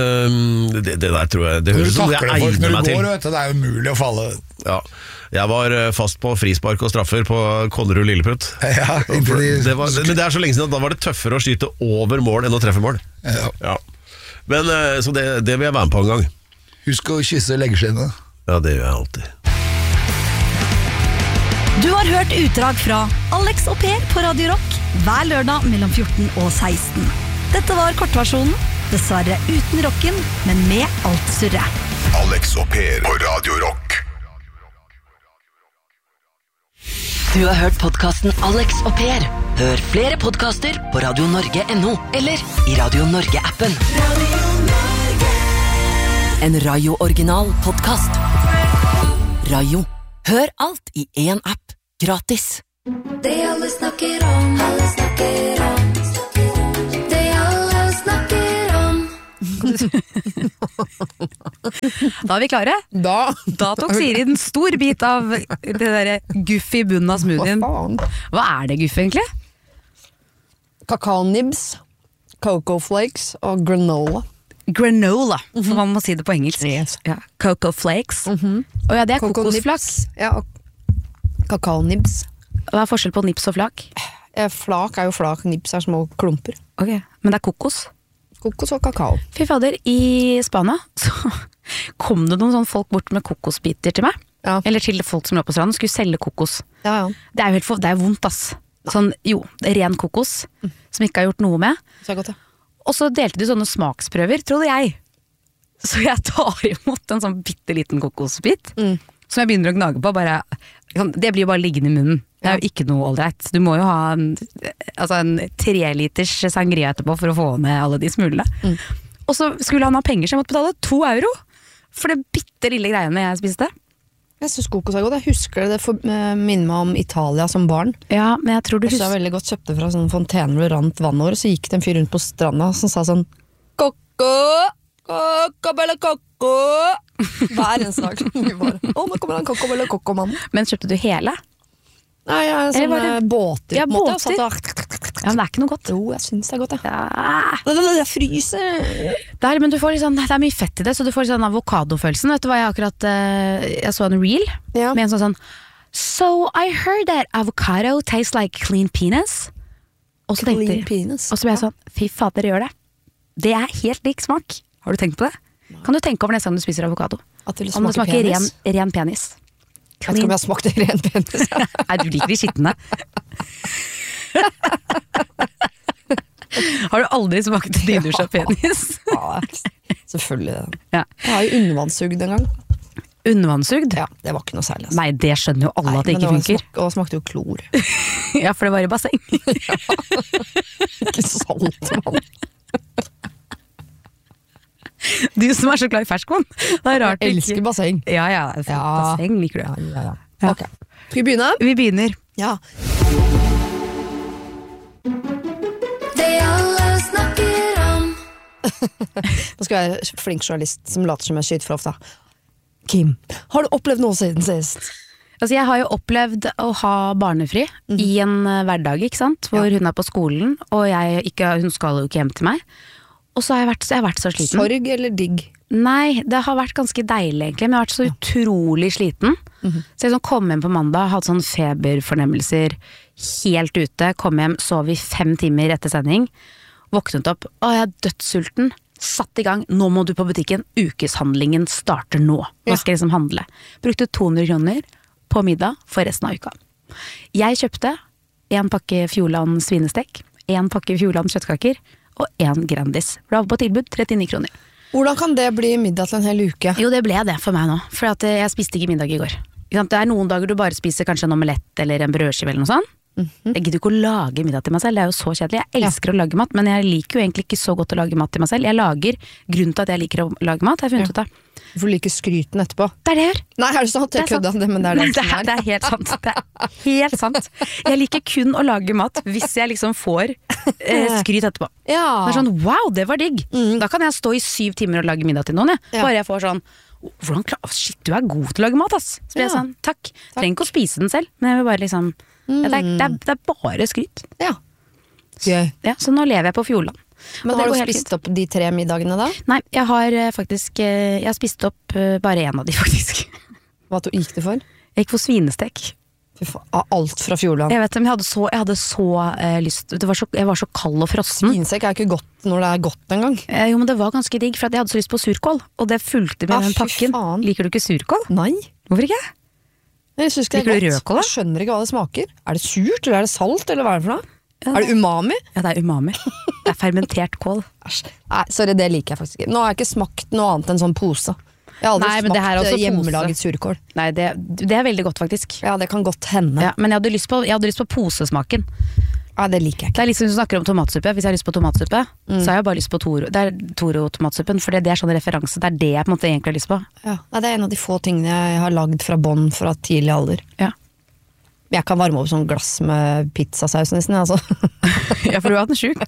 um, det, det der tror jeg Det Du høres ut som det takler folk egner når meg du til. går, vet du, det er jo umulig å falle. Ja. Jeg var eh, fast på frispark og straffer på Konnerud Lilleputt. Ja, inntil de- det var, men det er så lenge siden at da var det tøffere å skyte over mål enn å treffe mål. Ja. Ja. Men eh, Så det, det vil jeg være med på en gang. Husk å kysse leggeskinnet. Ja, det gjør jeg alltid. Du har hørt utdrag fra Alex og Per på Radio Rock. hver lørdag mellom fjorten og seksten. Dette var kortversjonen, dessverre uten rocken, men med alt surret. Alex og Per på Radio Rock. Du har hørt podcasten Alex og Per. Hør flere podcaster på radio norge punktum no eller i Radio Norge-appen. Radio Norge. En Rayo-original podcast. Rayo. Hør alt i en app. Gratis. Det alle snakker om, alle snakker om. Det alle snakker om. Da er vi klare. Da, da tok Siri en stor bit av det der guff i bunnen av smoothien. Hva faen? Hva er det guff egentlig? Kakao-nibs, cocoa flakes og granola. Granola, for man må si det på engelsk. Yes. Ja. Cocoa flakes. Mm-hmm. Og ja, det er kokosflak. Ja, og kakao-nibs. Hva er forskjell på nips og flak? Flak er jo flak, nibs er små klumper. Ok, men det er kokos. Kokos og kakao. Fy fader, i Spania så kom det noen sånne folk bort med kokosbiter til meg. Ja. Eller til folk som lå på stranden, skulle selge kokos. Ja, ja. Det er jo helt for, det er vondt, ass. Sånn, jo, ren kokos, mm. som ikke har gjort noe med. Så er godt, ja. Og så delte de sånne smaksprøver, trodde jeg. Så jeg tar imot en sånn bitteliten kokosbit, mm. som jeg begynner å gnage på, bare, det blir jo bare liggende i munnen. Det er jo ikke noe ålreit. Du må jo ha en, altså en tre liters sangria etterpå for å få ned alle de smulene. Mm. Og så skulle han ha penger, så jeg måtte betale to euro for det bitte lille greiene jeg spiste. Jeg synes kokos er godt. Jeg husker det for, minner meg om Italia som barn. Ja, men jeg tror du husker. Jeg veldig godt kjøpte fra sånne fontener og rant vann over, og så gikk det en fyr rundt på stranda som sa sånn Kokko, kokko, bella kokko. Hver eneste dag. Å, nå kommer han kokko, bella kokko-mannen. Men kjøpte du hele? Nei, ja, sånne det... båter. Ja, båter. Måte, og... ja, men det er ikke noe godt. Jo, jeg synes det er godt, ja. ja. Jeg fryser. Der, men du får liksom, det er mye fett i det, så du får sånn avokadofølelsen. Vet du hva jeg akkurat, jeg så en reel, ja. Med en sånn sånn, so I heard that avocado tastes like clean penis. Og så tenkte jeg, og så ble jeg sånn, fy fader, gjør det. Det er helt lik smak. Har du tenkt på det? Kan du tenke over neste gang du spiser avokado? At det Om det smaker ren, ren penis. Jeg vet ikke om jeg smakte ren penis. Nei, du liker de skittene. Har du aldri smakt nydusja penis? Ja, selvfølgelig det. Ja. Jeg har jo undervannssugd en gang. Undervannssugd? Ja, det var ikke noe særlig. Altså. Nei, det skjønner jo alle Nei, at det ikke det funker. Smak, og smakte jo klor. Ja, for det var i basseng. Ja. Ikke salt, mann. Du som er så glad i ferskvann. Det er rart. Jeg elsker basseng. Ja, ja, ja. Basseng liker du. Ja, ja, ja. Ok, skal vi begynne? Vi begynner. Ja. Det alle snakker om. Nå skal jeg være flink journalist som later som jeg skyter fra hofta. Kim, har du opplevd noe siden sist? Altså, jeg har jo opplevd å ha barnefri mm. i en hverdag, ikke sant? Hvor ja. Hun er på skolen, og jeg ikke, hun skal jo ikke hjem til meg. Og så har jeg vært, jeg har vært så sliten. Sorg eller digg? Nei, det har vært ganske deilig egentlig, men jeg har vært så utrolig sliten. Mm-hmm. Så jeg sånn kom hjem på mandag, hadde sånn feberfornemmelser helt ute, kom hjem, sov i fem timer etter sending, våknet opp, å jeg er dødssulten, satt i gang, nå må du på butikken, ukeshandlingen starter nå. Nå skal jeg liksom handle. Brukte to hundre kroner på middag for resten av uka. Jeg kjøpte en pakke Fjordland svinestek, en pakke Fjordland kjøttkaker, og en Grandis. Det var på tilbud, trettini kroner. Hvordan kan det bli middag til en hel uke? Jo, det ble det for meg nå, for at jeg spiste ikke middag i går. Det er noen dager du bare spiser kanskje en omelett eller en brødskive eller noe sånt. Mm-hmm. Jeg gidder ikke å lage middag til meg selv, det er jo så kjedelig. Jeg elsker ja. Å lage mat, men jeg liker jo egentlig ikke så godt å lage mat til meg selv. Jeg lager, grunnen til at jeg liker å lage mat, har jeg funnet ja. Ut av. Du får like skryten etterpå. Det er det jeg gjør. Nei, er det sant? Jeg kødda det, men det er det, det, er, det er helt sant. Det er helt sant. Jeg liker kun å lage mat hvis jeg liksom får eh, skryt etterpå. Ja. Det er sånn, wow, det var digg. Mm. Da kan jeg stå i syv timer og lage middag til noen, jeg. Ja. Bare jeg får sånn, hvordan klar, shit, du er god til å lage mat, ass. Så blir jeg sånn, takk. takk. Trenger ikke å spise den selv, men jeg vil bare liksom, mm. ja, det, er, det, er, det er bare skryt. Ja. Gøy. Ja, så nå lever jeg på Fjordland. Men har du spist opp de tre middagene da? Nei, jeg har faktisk Jeg har spist opp bare en av de faktisk. Hva gikk det for? Jeg gikk for svinestek. Alt fra Fjordland. Jeg vet, men jeg hadde så, jeg hadde så eh, lyst det var så, Jeg var så kald og frossen. Svinestek er ikke godt når det er godt en gang. eh, Jo, men det var ganske digg, for jeg hadde så lyst på surkål. Og det fulgte med ah, den pakken. Faen. Liker du ikke surkål? Nei. Hvorfor ikke? Jeg synes ikke Liker det er du rødkål da? Jeg skjønner ikke hva det smaker. Er det surt, eller er det salt, eller hva er det for noe? Er det umami? Ja, det er umami. Det er fermentert kål. Æsj. Nei, sorry, det liker jeg faktisk ikke. Nå har jeg ikke smakt noe annet enn sånn pose. Jeg har aldri Nei, men det her er smakt også hjemmelaget pose. surkål. Nei, det, det er veldig godt faktisk. Ja, det kan godt hende. Ja, men jeg hadde lyst på, jeg hadde lyst på posesmaken. Ja, det liker jeg ikke. Det er litt som du snakker om tomatsuppe. Hvis jeg har lyst på tomatsuppe, mm. så har jeg bare lyst på Toro. Det er Toro-tomatsuppen, for det er sånn referanse. Det er det jeg på en måte egentlig har lyst på. Ja. Nei, det er en av de få tingene jeg har lagd fra bånn fra tidlig alder. Ja. Jeg kan varme opp sånn glass med pizzasaus nesten, altså. Ja, for du har hatt den sjuk.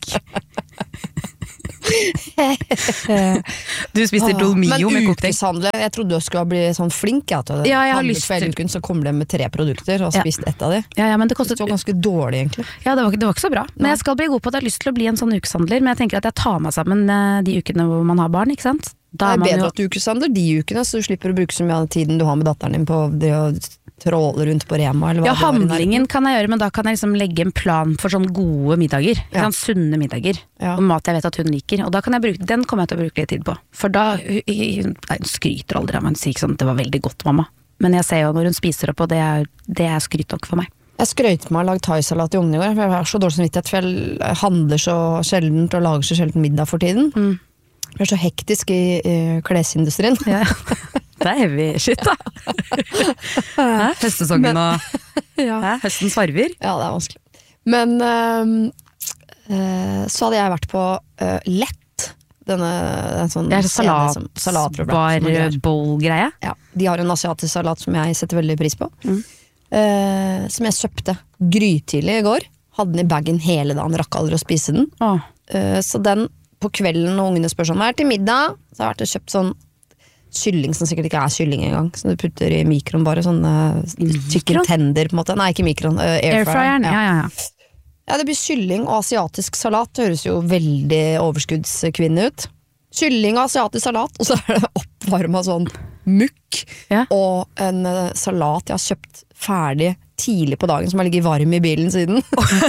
Du spiser dolmio med kokt egg. Men ukeshandle, jeg trodde du skulle bli sånn flink. Ja, til Ja, jeg har handlet lyst for hele til- uken, så kom det med tre produkter og Ja. spist ett av de. Ja, ja, men det kostet Det var ganske dårlig egentlig. Ja, det var, ikke- det var ikke så bra. Men jeg skal bli god på at jeg har lyst til å bli en sånn ukeshandler. Men jeg tenker at jeg tar meg sammen eh, de ukene hvor man har barn, ikke sant? Da Det er man bedre jo- at du ukeshandler de ukene, så du slipper å bruke så mye av tiden du har med datteren din på det å tråle rundt på Rema. Eller hva Ja, det var i handlingen nærheten. kan jeg gjøre, men da kan jeg liksom legge en plan for sånn gode middager. Ja. Sånn sunne middager. Ja. Og mat jeg vet at hun liker. Og da kan jeg bruke, den kommer jeg til å bruke litt tid på. For da, hun, hun nei, hun skryter aldri av meg, hun sier ikke sånn, det var veldig godt, mamma. Men jeg ser jo når hun spiser opp, og det er, det er skryt nok for meg. Jeg skrøyte meg å lage thaisalat i ungene i går, for jeg har så dårlig samvittighet, for jeg handler så sjeldent og lager så sjelden middag for tiden. Mm. Jeg er så hektisk i, i klesindustrien. Ja. Det er heavy shit, da. Hæ? Høstsesongen og Hæ? Høstens farver. Ja, det er vanskelig. Men øhm, øh, så hadde jeg vært på øh, Lett. Denne en sånn Det er scene som- salat og wrap som er greier. salat-bar-greie. Ja, de har en asiatisk salat som jeg setter veldig pris på. Mm. Eh, som jeg kjøpte grytidlig i går. Hadde den i bagen hele dagen, rakk aldri å spise den. Åh. Eh, så den på kvelden når ungene spør sånn, hva er til middag? Så har jeg vært og kjøpt sånn kylling som sikkert ikke er kylling engang. Som du putter i mikroen bare, sånn uh, chicken tender på en måte. Nei, ikke mikroen, uh, Airfryeren, ja, ja, ja. Ja, det blir kylling og asiatisk salat. Det høres jo veldig overskuddskvinne ut. Kylling og asiatisk salat, og så er det oppvarmet sånn mukk. Ja. Og en uh, salat jeg har kjøpt ferdig tidlig på dagen, som har ligget varm i bilen siden.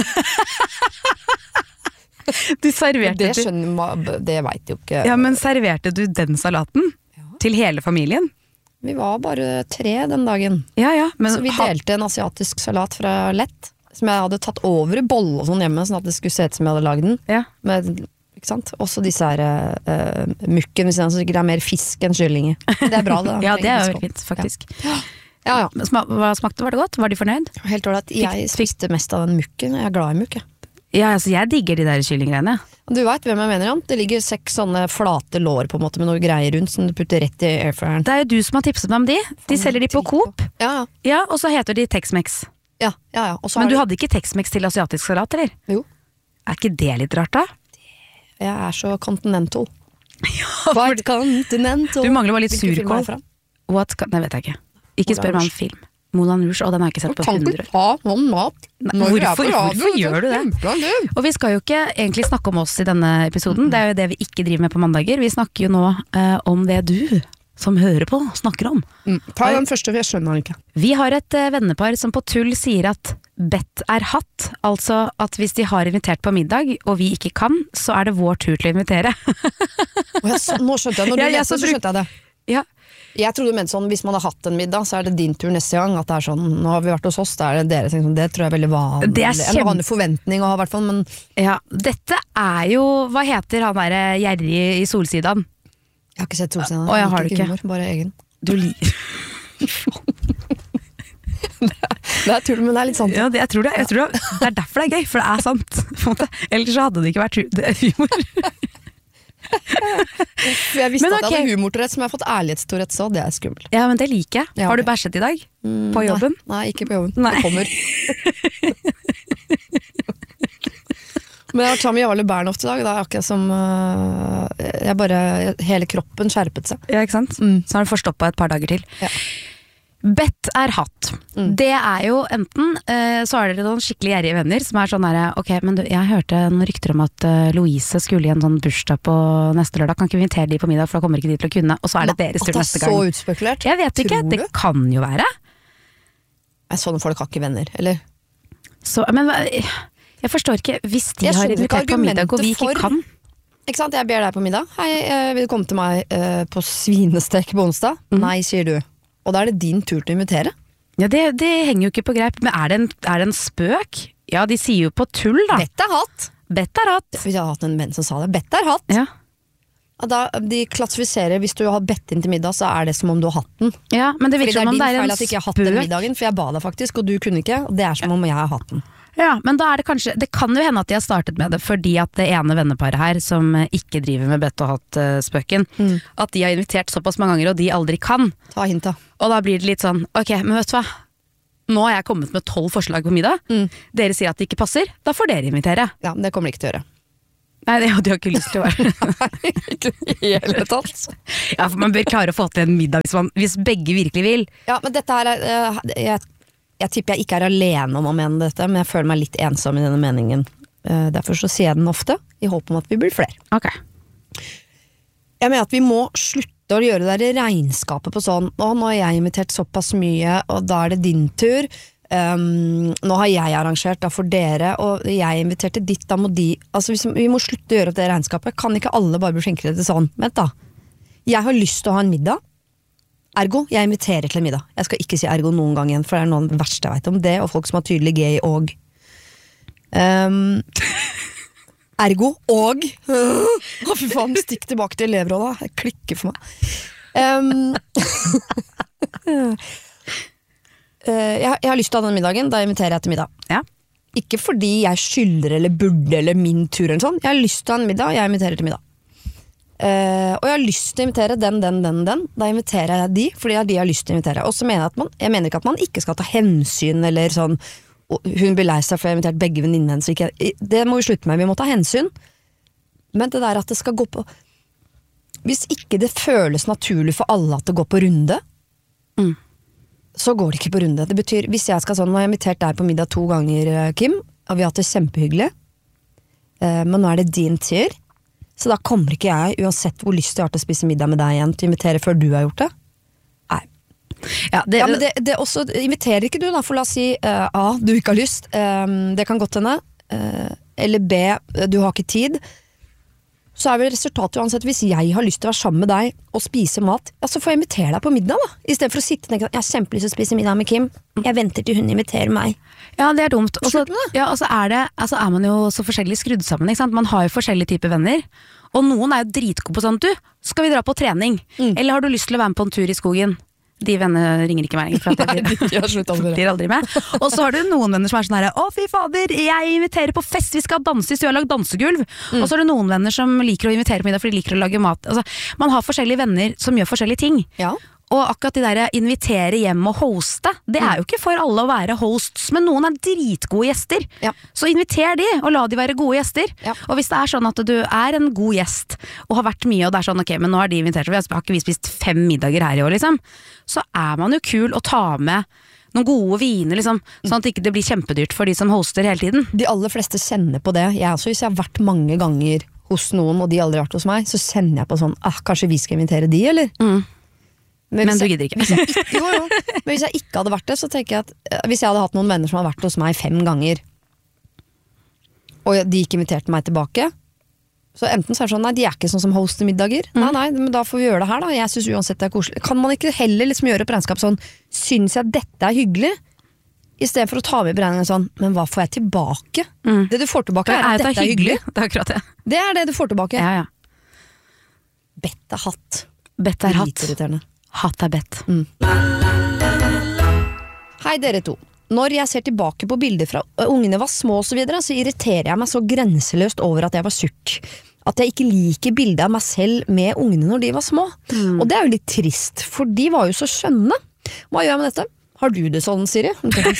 Du serverte Det du, skjønner man, det vet jo ikke. ja, men serverte du den salaten til hele familien? Vi var bare tre den dagen. Ja, ja, men Så vi ha- delte en asiatisk salat fra Lett, som jeg hadde tatt over i bolle og sånn hjemme, sånn at det skulle se ut som jeg hadde lagd den. ja. Med, ikke sant? Også disse her uh, mukken, hvis jeg sikkert det er mer fisk enn kylling i. Det er bra, det. Ja, det er jo Fisk veldig fint, faktisk. Ja, ja. Men sma- Hva smakte, var det godt? Var de fornøyd? Helt ålreit. Jeg spiste mest av den mukken. Jeg er glad i mukk, jeg. Ja, altså jeg digger de der kyllinggreiene. Du vet hvem jeg mener, Jan? Det ligger seks sånne flate lår på en måte med noe greier rundt som du putter rett i airfryeren. Det er jo du som har tipset meg om de. De selger de på Coop. Ja, Ja, og så heter de Tex-Mex. ja, ja, ja. Og så Men har du hadde ikke Tex-Mex til asiatisk salat, eller? Jo. Er ikke det litt rart, da? Jeg er så continental. Quite continental. Du mangler bare litt Hvilken film er det surkål. fra? What ska- Nei, vet jeg ikke. Ikke spør meg om film. Moulin Rouge, og den har jeg ikke sett på Kan hundre ikke år. ta sånn mat. Nei, når vi er hvorfor- på radio, hvorfor gjør du det? kjempebra. Og vi skal jo ikke egentlig snakke om oss i denne episoden, det er jo det vi ikke driver med på mandager. Vi snakker jo nå eh, om det du som hører på snakker om. Mm. Ta den første, for jeg skjønner den ikke. Vi har et eh, vennepar som på tull sier at bedt er hatt, altså at hvis de har invitert på middag, og vi ikke kan, så er det vår tur til å invitere. Å, jeg, så, nå skjønte jeg, når du Ja, jeg leste, så så bruk- skjønte jeg det. Ja, Jeg trodde du mente sånn, hvis man har hatt en middag, så er det din tur neste gang. At det er sånn, nå har vi vært hos oss, da er det dere. Sånn, det tror jeg er veldig vanlig. Det er En kjempe- vanlig forventning å ha, i hvert fall. Men ja, dette er jo, hva heter han der gjerrig i Solsidan? jeg har ikke sett Solsiden. Å, jeg har det ikke. Humor, bare egen. Du lir. Det er tull, men det er litt sant. Ja, det, jeg tror det, jeg tror det, det er derfor det er gøy, for det er sant. På en måte. Ellers så hadde det ikke vært hu- det er humor. For jeg visste Men at jeg ok. hadde humortorett, som jeg har fått ærlighetstorett, så det er skummelt. Ja, men det liker jeg. Ja, Har du ok. bæsjet i dag? På jobben? Nei, nei, ikke på jobben. Nei. Det kommer. Men jeg har tatt med Jarle Bernhoft i dag. Det er akkurat som øh, jeg bare, hele kroppen skjerpet seg. Ja, ikke sant? Så har du forstoppa et par dager til. Ja. Bedt er hatt. Det er jo enten eh, så er dere noen skikkelig gjerrige venner som er sånn derre ok, men du, jeg hørte noen rykter om at eh, Louise skulle i en sånn bursdag på neste lørdag. Kan ikke vi invitere de på middag, for da kommer ikke de til å kunne. Og så er det deres tur neste At det er gang. så utspekulert? Jeg vet ikke, Tror det du? kan jo være. Nei, sånne folk har ikke venner, eller? Så, men hva- jeg forstår ikke, hvis de Jeg har skjønner ikke invitert på middag og vi ikke argumentet for- kan. Ikke sant, jeg ber deg på middag. Hei, eh, vil du komme til meg eh, på svinestek på onsdag? Nei, sier du. Og da er det din tur til å invitere. Ja, det, det henger jo ikke på greip, men er det en, er det en spøk? Ja, de sier jo på tull da. Bett er hatt. Bett er hatt. Hvis jeg har hatt en venn som sa det. Bett er hatt. Ja. Og da, de klassifiserer, hvis du har bedt inn til middag, så er det som om du har hatt den. Ja, men det Fordi virker det er som om din det er feil en at jeg ikke har hatt den spøk. middagen, for jeg ba deg faktisk, og du kunne ikke, og det er som om jeg har hatt den. Ja, men da er det kanskje, det kan jo hende at de har startet med det fordi at det ene venneparet her som ikke driver med bett og hatt-spøken, mm. at de har invitert såpass mange ganger og de aldri kan. Ta hint da. Og da blir det litt sånn, ok, men vet du hva? Nå har jeg kommet med tolv forslag på middag. Mm. Dere sier at det ikke passer, da får dere invitere. Ja, det kommer de ikke til å gjøre. Nei, det hadde jeg ikke lyst til å være. Nei, ikke hele tatt. Ja, for man bør klare å få til en middag hvis, man, hvis begge virkelig vil. Ja, men dette her er, uh, jeg, jeg tipper jeg ikke er alene om å mene dette, men jeg føler meg litt ensom i denne meningen. Uh, derfor så sier jeg den ofte, i håp om at vi blir flere. Ok. Jeg mener at vi må slutte å gjøre det der regnskapet på sånn, å, nå har jeg invitert såpass mye, og da er det din tur. Um, nå har jeg arrangert, da for dere, og jeg inviterte ditt, da må de, altså vi, vi må slutte å gjøre opp det regnskapet. Kan ikke alle bare bli flinkere til sånn? Vent da, jeg har lyst til å ha en middag, ergo, jeg inviterer til en middag. Jeg skal ikke si ergo noen gang igjen, for det er noe av det verste jeg vet om det, og folk som har tydelig gay og um, ergo og å fy faen, stikk tilbake til elevråda, jeg klikker for meg um, Uh, jeg, jeg har lyst til å ha den middagen, da inviterer jeg til middag. Ja. Ikke fordi jeg skylder eller burde eller min tur eller sånn. Jeg har lyst til å ha en middag, jeg inviterer til middag. Uh, og jeg har lyst til å invitere den, den, den, den. Da inviterer jeg de, fordi det er de jeg har lyst til å invitere. Og så mener jeg at man, jeg mener ikke at man ikke skal ta hensyn eller sånn, hun blir lei seg for jeg har invitert begge venninnene hennes, ikke, det må vi slutte med, vi må ta hensyn. Men det der at det skal gå på, hvis ikke det føles naturlig for alle at det går på runde, mm. så går det ikke på runde. Det betyr, hvis jeg skal sånn, nå har jeg invitert deg på middag to ganger, Kim, og vi har hatt det kjempehyggelig, eh, men nå er det din tur, så da kommer ikke jeg, uansett hvor lyst jeg har til å spise middag med deg igjen, til å invitere før du har gjort det. Nei. Ja, det, ja men det, det også, inviterer ikke du da, for la oss si, uh, A, du ikke har lyst, um, det kan godt hende, uh, eller B, du har ikke tid, så er vel resultatet uansett, hvis jeg har lyst til å være sammen med deg og spise mat, ja, så får jeg invitere deg på middag da, i stedet for å sitte og tenke, jeg har kjempelyst til å spise middag med Kim, jeg venter til hun inviterer meg. Ja, det er dumt. Og så ja, er, det, altså er man jo så forskjellig skrudd sammen, ikke sant? Man har jo forskjellige typer venner, og noen er jo dritgode på sånn, du, skal vi dra på trening? Mm. Eller har du lyst til å være med på en tur i skogen? De vennene ringer ikke meg lenger, for at de, de har sluttet aldri. De er aldri med. Og så har du noen venner som er sånn her, å fy fader, jeg inviterer på fest, vi skal danse, hvis du har lagd dansegulv. Mm. Og så har du noen venner som liker å invitere på middag, for de liker å lage mat. Altså, man har forskjellige venner som gjør forskjellige ting. Ja. Og akkurat de der invitere hjem og hoste, det er jo ikke for alle å være hosts, men noen er dritgode gjester. Ja. Så inviter de, og la de være gode gjester. Ja. Og hvis det er sånn at du er en god gjest, og har vært mye, og det er sånn, ok, men nå har de invitert, vi har ikke vi spist fem middager her i år, liksom. Så er man jo kul å ta med noen gode viner, liksom, sånn at det ikke blir kjempedyrt for de som hoster hele tiden. De aller fleste kjenner på det. Jeg også, hvis jeg har vært mange ganger hos noen, og de aldri har vært hos meg, så kjenner jeg på sånn, ah, kanskje vi skal invitere de, eller? Mm. Men, men du gidder ikke. Hvis jeg ikke jo, jo. Men hvis jeg ikke hadde vært det, så tenker jeg at hvis jeg hadde hatt noen venner som har vært hos meg fem ganger, og de ikke inviterte meg tilbake, så enten så er det sånn, nei, de er ikke sånn som hoster middager. Mm. Nei, nei, men da får vi gjøre det her da. Jeg synes uansett det er koselig. Kan man ikke heller liksom gjøre opp regnskap sånn, synes jeg dette er hyggelig? I stedet for å ta med i beregningen sånn, men hva får jeg tilbake? Mm. Det du får tilbake er at dette er hyggelig. hyggelig. Det er akkurat det. Det er det du får tilbake. Ja, ja. Bett er hatt. Bett er hatt. Hatt er bedt. Mm. Hei dere to. Når jeg ser tilbake på bilder fra ungene var små og så videre, så irriterer jeg meg så grenseløst over at jeg var surt. At jeg ikke liker bildet av meg selv med ungene når de var små. Mm. Og det er jo litt trist, for de var jo så skjønne. Hva gjør jeg med dette? Har du det sånn, Siri?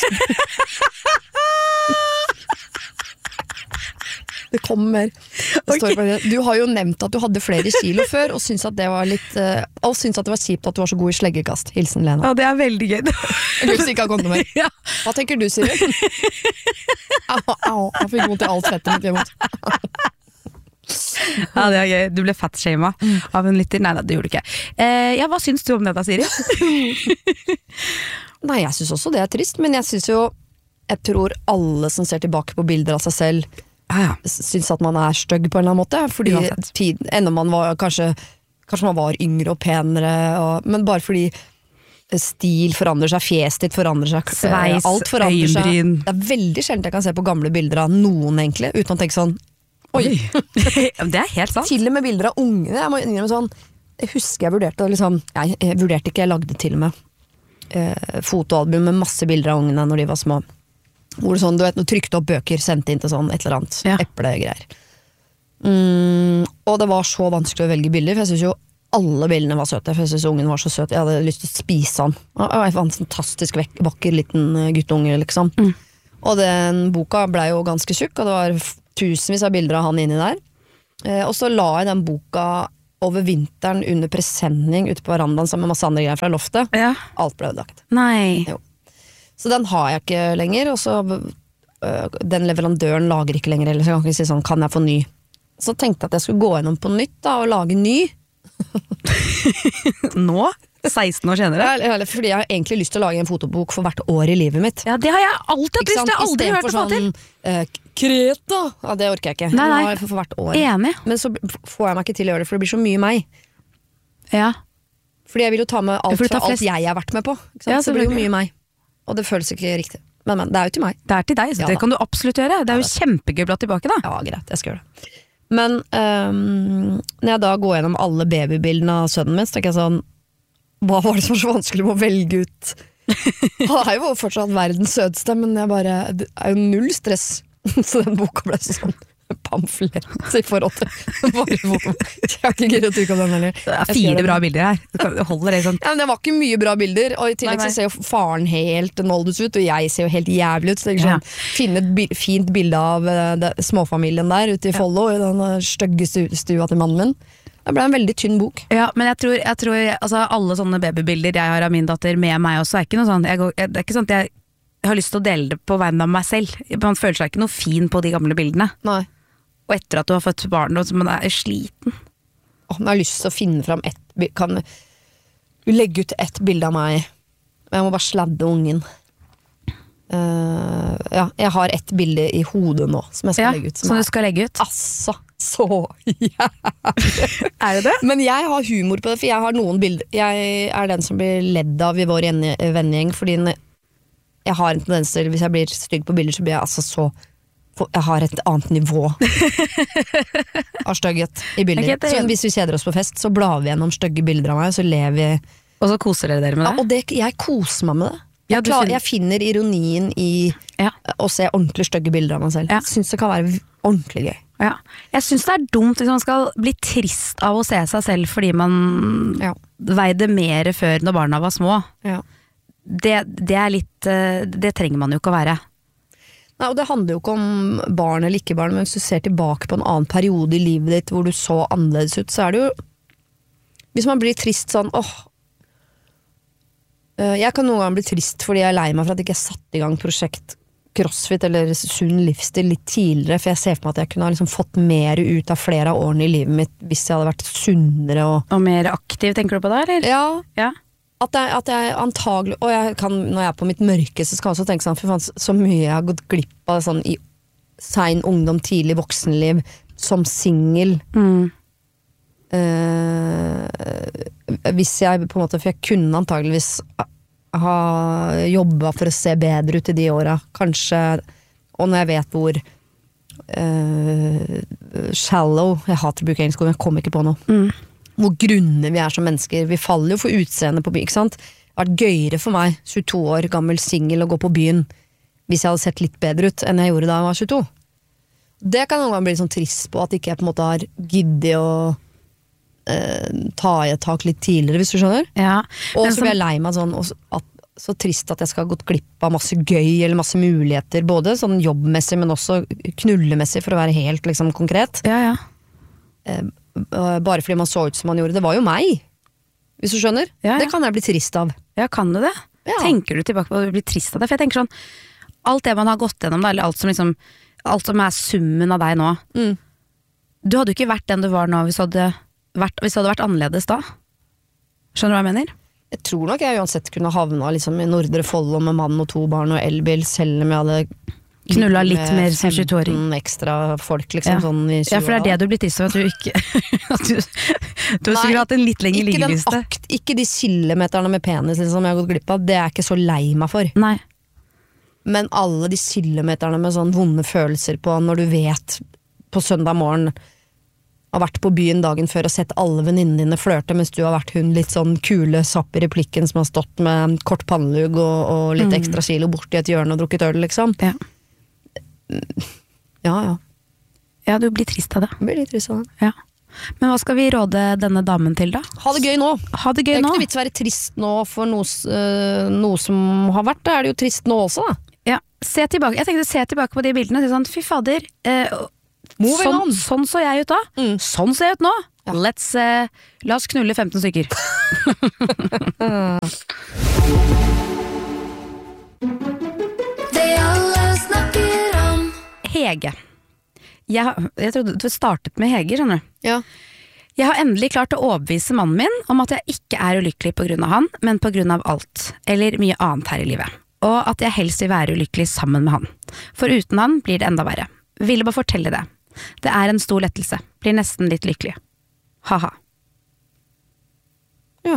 Det kommer mer. Det står bare, du har jo nevnt at du hadde flere kilo før, og syntes at det var litt uh, og syntes at det var kjipt at du var så god i sleggekast. Hilsen Lena. Ja, det er veldig gøy. Hvis ikke har kommet mer. Ja. Hva tenker du, Siri? Au, au, jeg fikk vondt i alt fettet mitt hjemme. Ja, det er gøy. Du ble fatshamed av en lytter. Nei, det gjorde du ikke. Eh, ja, hva syns du om det da, Siri? Nei, jeg syns også det er trist, men jeg syns jo, jeg tror alle som ser tilbake på bilder av seg selv, ja, ja. Syns at man er støgg på en eller annen måte, fordi tiden, enda man var kanskje, kanskje man var yngre og penere, og, men bare fordi stil forandrer seg, fjeset ditt forandrer seg, Sveis, alt forandrer seg. øyenbryn. Det er veldig sjelden jeg kan se på gamle bilder av noen egentlig, uten å tenke sånn, oi. Det er helt sant. Til og med bilder av ungene, jeg må innrømme sånn, jeg husker jeg vurderte, liksom, jeg, jeg vurderte ikke, jeg lagde til og med eh, fotoalbum med masse bilder av ungene når de var små. Hvor det sånn, du vet, nå trykte opp bøker, sendte inn til sånn, et eller annet, Ja. eplegreier. Mm, og det var så vanskelig å velge bilder, for jeg synes jo alle bildene var søte, for jeg synes ungen var så søt, jeg hadde lyst til å spise han. Og jeg var en fantastisk vek- vakker liten eh, guttunge, liksom. Mm. Og den boka ble jo ganske tjukk, og det var f- tusenvis av bilder av han inni der. Eh, og så la jeg den boka over vinteren under presenning ute på verandaen sammen med masse andre greier fra loftet. Ja. Alt ble ødelagt. Nei. Jo. Så den har jeg ikke lenger, og så øh, den leverandøren lager ikke lenger, eller så kan jeg ikke si sånn, kan jeg få ny? Så tenkte jeg at jeg skulle gå gjennom på nytt da, og lage ny. Nå? seksten år senere? Eller, eller, fordi jeg har egentlig lyst til å lage en fotobok for hvert år i livet mitt. Ja, det har jeg alltid hatt Ikke lyst til, jeg har sant? aldri hørt det få til. sånn, øh, Kreta! Ja, det orker jeg ikke. Nei, nei. Nå har jeg for, for hvert år. Enig. Men så får jeg meg ikke til å gjøre det, for det blir så mye meg. Ja. Fordi jeg vil jo ta med alt For du tar fra alt flest- jeg har vært med på. Ikke sant? Ja, så det blir jo selvfølgelig. mye meg. Og det føles ikke riktig. Men, men, det er jo til meg. Det er til deg, så Ja det da. kan du absolutt gjøre. Det er jo kjempegøy å bla tilbake da. Ja, greit, jeg skal gjøre det. Men øhm, når jeg da går gjennom alle babybildene av sønnen min, så tenker jeg sånn, hva var det som var så vanskelig med å velge ut? Han er jo fortsatt verdens søteste, men jeg bare, det er jo null stress. Så den boka ble så sånn pamflett i forhold til bare foto. Jeg har ikke giddet å trykke opp den heller. Det er fire bra bilder her. Du kan- holder det sånn. Ja, men det var ikke mye bra bilder, og i tillegg Nei, nei. så ser jo faren helt noldus ut, og jeg ser jo helt jævlig ut, så tenker jeg Ja. sånn, finne et bi- fint bilde av uh, det, småfamilien der ute i Follo, i den uh, stygge stu, stua til mannen min. Det ble en veldig tynn bok. Ja, men jeg tror, jeg tror altså, alle sånne babybilder jeg har av min datter med meg også, er ikke noe sånn, jeg, går, jeg, det er ikke sånn at jeg, jeg har lyst til å dele det på vegne av meg selv. Man føler seg ikke noe fin på de gamle bildene. Nei. Og etter at du har fått barn, og så man er sliten. Åh, men jeg har lyst til å finne fram ett bi- Kan du legge ut ett bilde av meg? Jeg må bare sladde ungen. Uh, ja, jeg har ett bilde i hodet nå som jeg skal Ja, legge ut. som du skal legge ut. Altså, så jævlig. Er det det? Men jeg har humor på det, for jeg har noen bilder. Jeg er den som blir ledd av i vår gjen- vennegjeng, fordi n- jeg har en tendens til, hvis jeg blir stygg på bilder, så blir jeg altså så for- jeg har et annet nivå av stygghet i bilder. Ok, det er- Så hvis vi kjeder oss på fest, så blar vi gjennom stygge bilder av meg, og så ler vi. Og så koser dere dere med Ja, det? og det, jeg koser meg med det. Ja, Jeg, du klar, finner- jeg finner ironien i Ja. å se ordentlig stygge bilder av meg selv. Ja. Jeg synes det kan være v- ordentlig gøy. Ja. Jeg syns det er dumt hvis man skal bli trist av å se seg selv fordi man Ja. veide mer før når barna var små. Ja. Det, det er litt eh, Det trenger man jo ikke å være. Nei, og det handler jo ikke om barn eller ikke barn, men hvis du ser tilbake på en annen periode i livet ditt hvor du så annerledes ut, så er det jo, hvis man blir trist sånn, åh, øh, jeg kan noen gang bli trist fordi jeg er lei meg for at jeg ikke satte i gang prosjekt CrossFit eller sunn livsstil litt tidligere, for jeg ser for meg at jeg kunne ha liksom fått mer ut av flere av årene i livet mitt hvis jeg hadde vært sunnere og Og mer aktiv, tenker du på det, eller? ja, Ja. at jeg, at jeg antagelig, og jeg kan, når jeg er på mitt mørkeste, skal jeg også tenke sånn, for faen, så mye jeg har gått glipp av sånn i sein ungdom, tidlig voksenliv, som singel. Mm. Eh, hvis jeg på en måte, for jeg kunne antageligvis ha jobbet for å se bedre ut i de åra, kanskje, og når jeg vet hvor eh, shallow, jeg hater å bruke engelsk ord, men jeg kommer ikke på noe, Mm. hvor grunne vi er som mennesker. Vi faller jo for utseende på byen, ikke sant? Det har vært gøyere for meg, tjueto år gammel singel, å gå på byen hvis jeg hadde sett litt bedre ut enn jeg gjorde da jeg var tjueto. Det kan noen gang bli sånn trist på, at ikke jeg på en måte har giddet å eh, ta i et tak litt tidligere, hvis du skjønner. Ja. Og Men så som- blir jeg lei meg sånn, og så- at, så trist at jeg skal ha gått glipp av masse gøy, eller masse muligheter, både sånn jobbmessig, men også knullemessig, for å være helt liksom konkret. Ja, ja. Eh, bare fordi man så ut som man gjorde. Det var jo meg, hvis du skjønner. Ja, ja. Det kan jeg bli trist av. Ja, kan du det? Ja. Tenker du tilbake på å bli trist av det? For jeg tenker sånn, alt det man har gått gjennom, da, eller alt som, liksom, alt som er summen av deg nå, Mm. du hadde jo ikke vært den du var nå hvis du hadde vært, hvis det hadde vært annerledes da. Skjønner du hva jeg mener? Jeg tror nok jeg uansett kunne havna liksom i Nordre Follo med mann og to barn og elbil, selv om jeg hadde Knulla litt med mer som tjueåring. femten ekstra folk, liksom, Ja. sånn i Ja, for det er det du blir trist for, at du ikke at du, du har sikkert hatt en litt lengre ikke, den liggeliste. akt, ikke de kilometerne med penis liksom, som jeg har gått glipp av, det er jeg ikke så lei meg for. Nei. Men alle de kilometerne med sånn vonde følelser på når du vet på søndag morgen har vært på byen dagen før og sett alle venninnene dine flørte, mens du har vært hun litt sånn kule sapp i replikken som har stått med kort pannelugg og, og litt Mm. ekstra kilo borti et hjørne og drukket øl, liksom. Ja. Ja, ja. ja, du blir trist av det. Det blir litt trist av det. Ja. Men hva skal vi råde denne damen til, da? Ha det gøy nå. Ha det Det gøy er nå. ikke noe vits å være trist nå for noe, s- øh, noe som har vært. Da er det jo trist nå også, da. Ja, se tilbake. Jeg tenkte se tilbake på de bildene og si sånn, fy fader, eh, Moving sånn, on. sånn så jeg ut da. Mm. Sånn ser jeg ut nå. Let's, eh, la oss knulle femten stykker. Det alle snakker om. Hege. Jeg, har- jeg trodde du startet med Hege, skjønner du. Ja. Jeg har endelig klart å overbevise mannen min om at jeg ikke er ulykkelig på grunn av han, men på grunn av alt, eller mye annet her i livet. Og at jeg helst vil være ulykkelig sammen med han. For uten han blir det enda verre. Ville bare fortelle det. Det er en stor lettelse. Blir nesten litt lykkelig. Haha. Ja.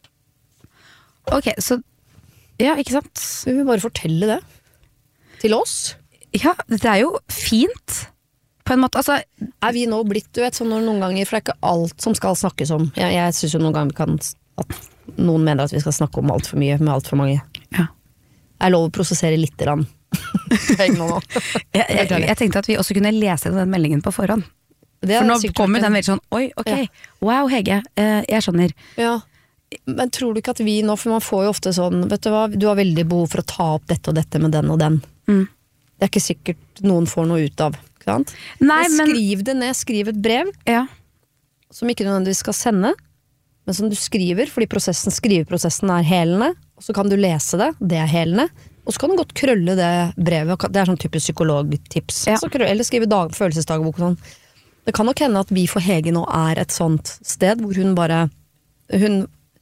Ok, så ja, ikke sant? Vi vil bare fortelle det. Til oss. Ja, det er jo fint. På en måte, altså Er vi nå blitt, du vet, sånn når noen ganger, for det er ikke alt som skal snakkes om. Jeg, jeg synes jo noen ganger vi kan, at noen mener at vi skal snakke om alt for mye med alt for mange. ja. Jeg er lov å prosessere litt grann. Jeg, nå, nå. jeg, jeg, jeg tenkte at vi også kunne lese den meldingen på forhånd. Det For er nå sikkert kommer en- den veldig sånn, oi, ok, Ja. wow Hege, eh, jeg skjønner. Ja. Men tror du ikke at vi nå, for man får jo ofte sånn, vet du hva, du har veldig behov for å ta opp dette og dette med den og den. Mm. Det er ikke sikkert noen får noe ut av, ikke sant? Nei, men men, skriv det ned, skriv et brev, ja. som ikke nødvendigvis skal sende, men som du skriver, fordi prosessen, skriveprosessen er helende, og så kan du lese det, det er helende, og så kan du godt krølle det brevet, det er sånn typisk psykologtips, Ja. så krølle, eller skrive dag, følelsesdagbok og sånn. Det kan nok hende at vi for Hege nå er et sånt sted, hvor hun bare, hun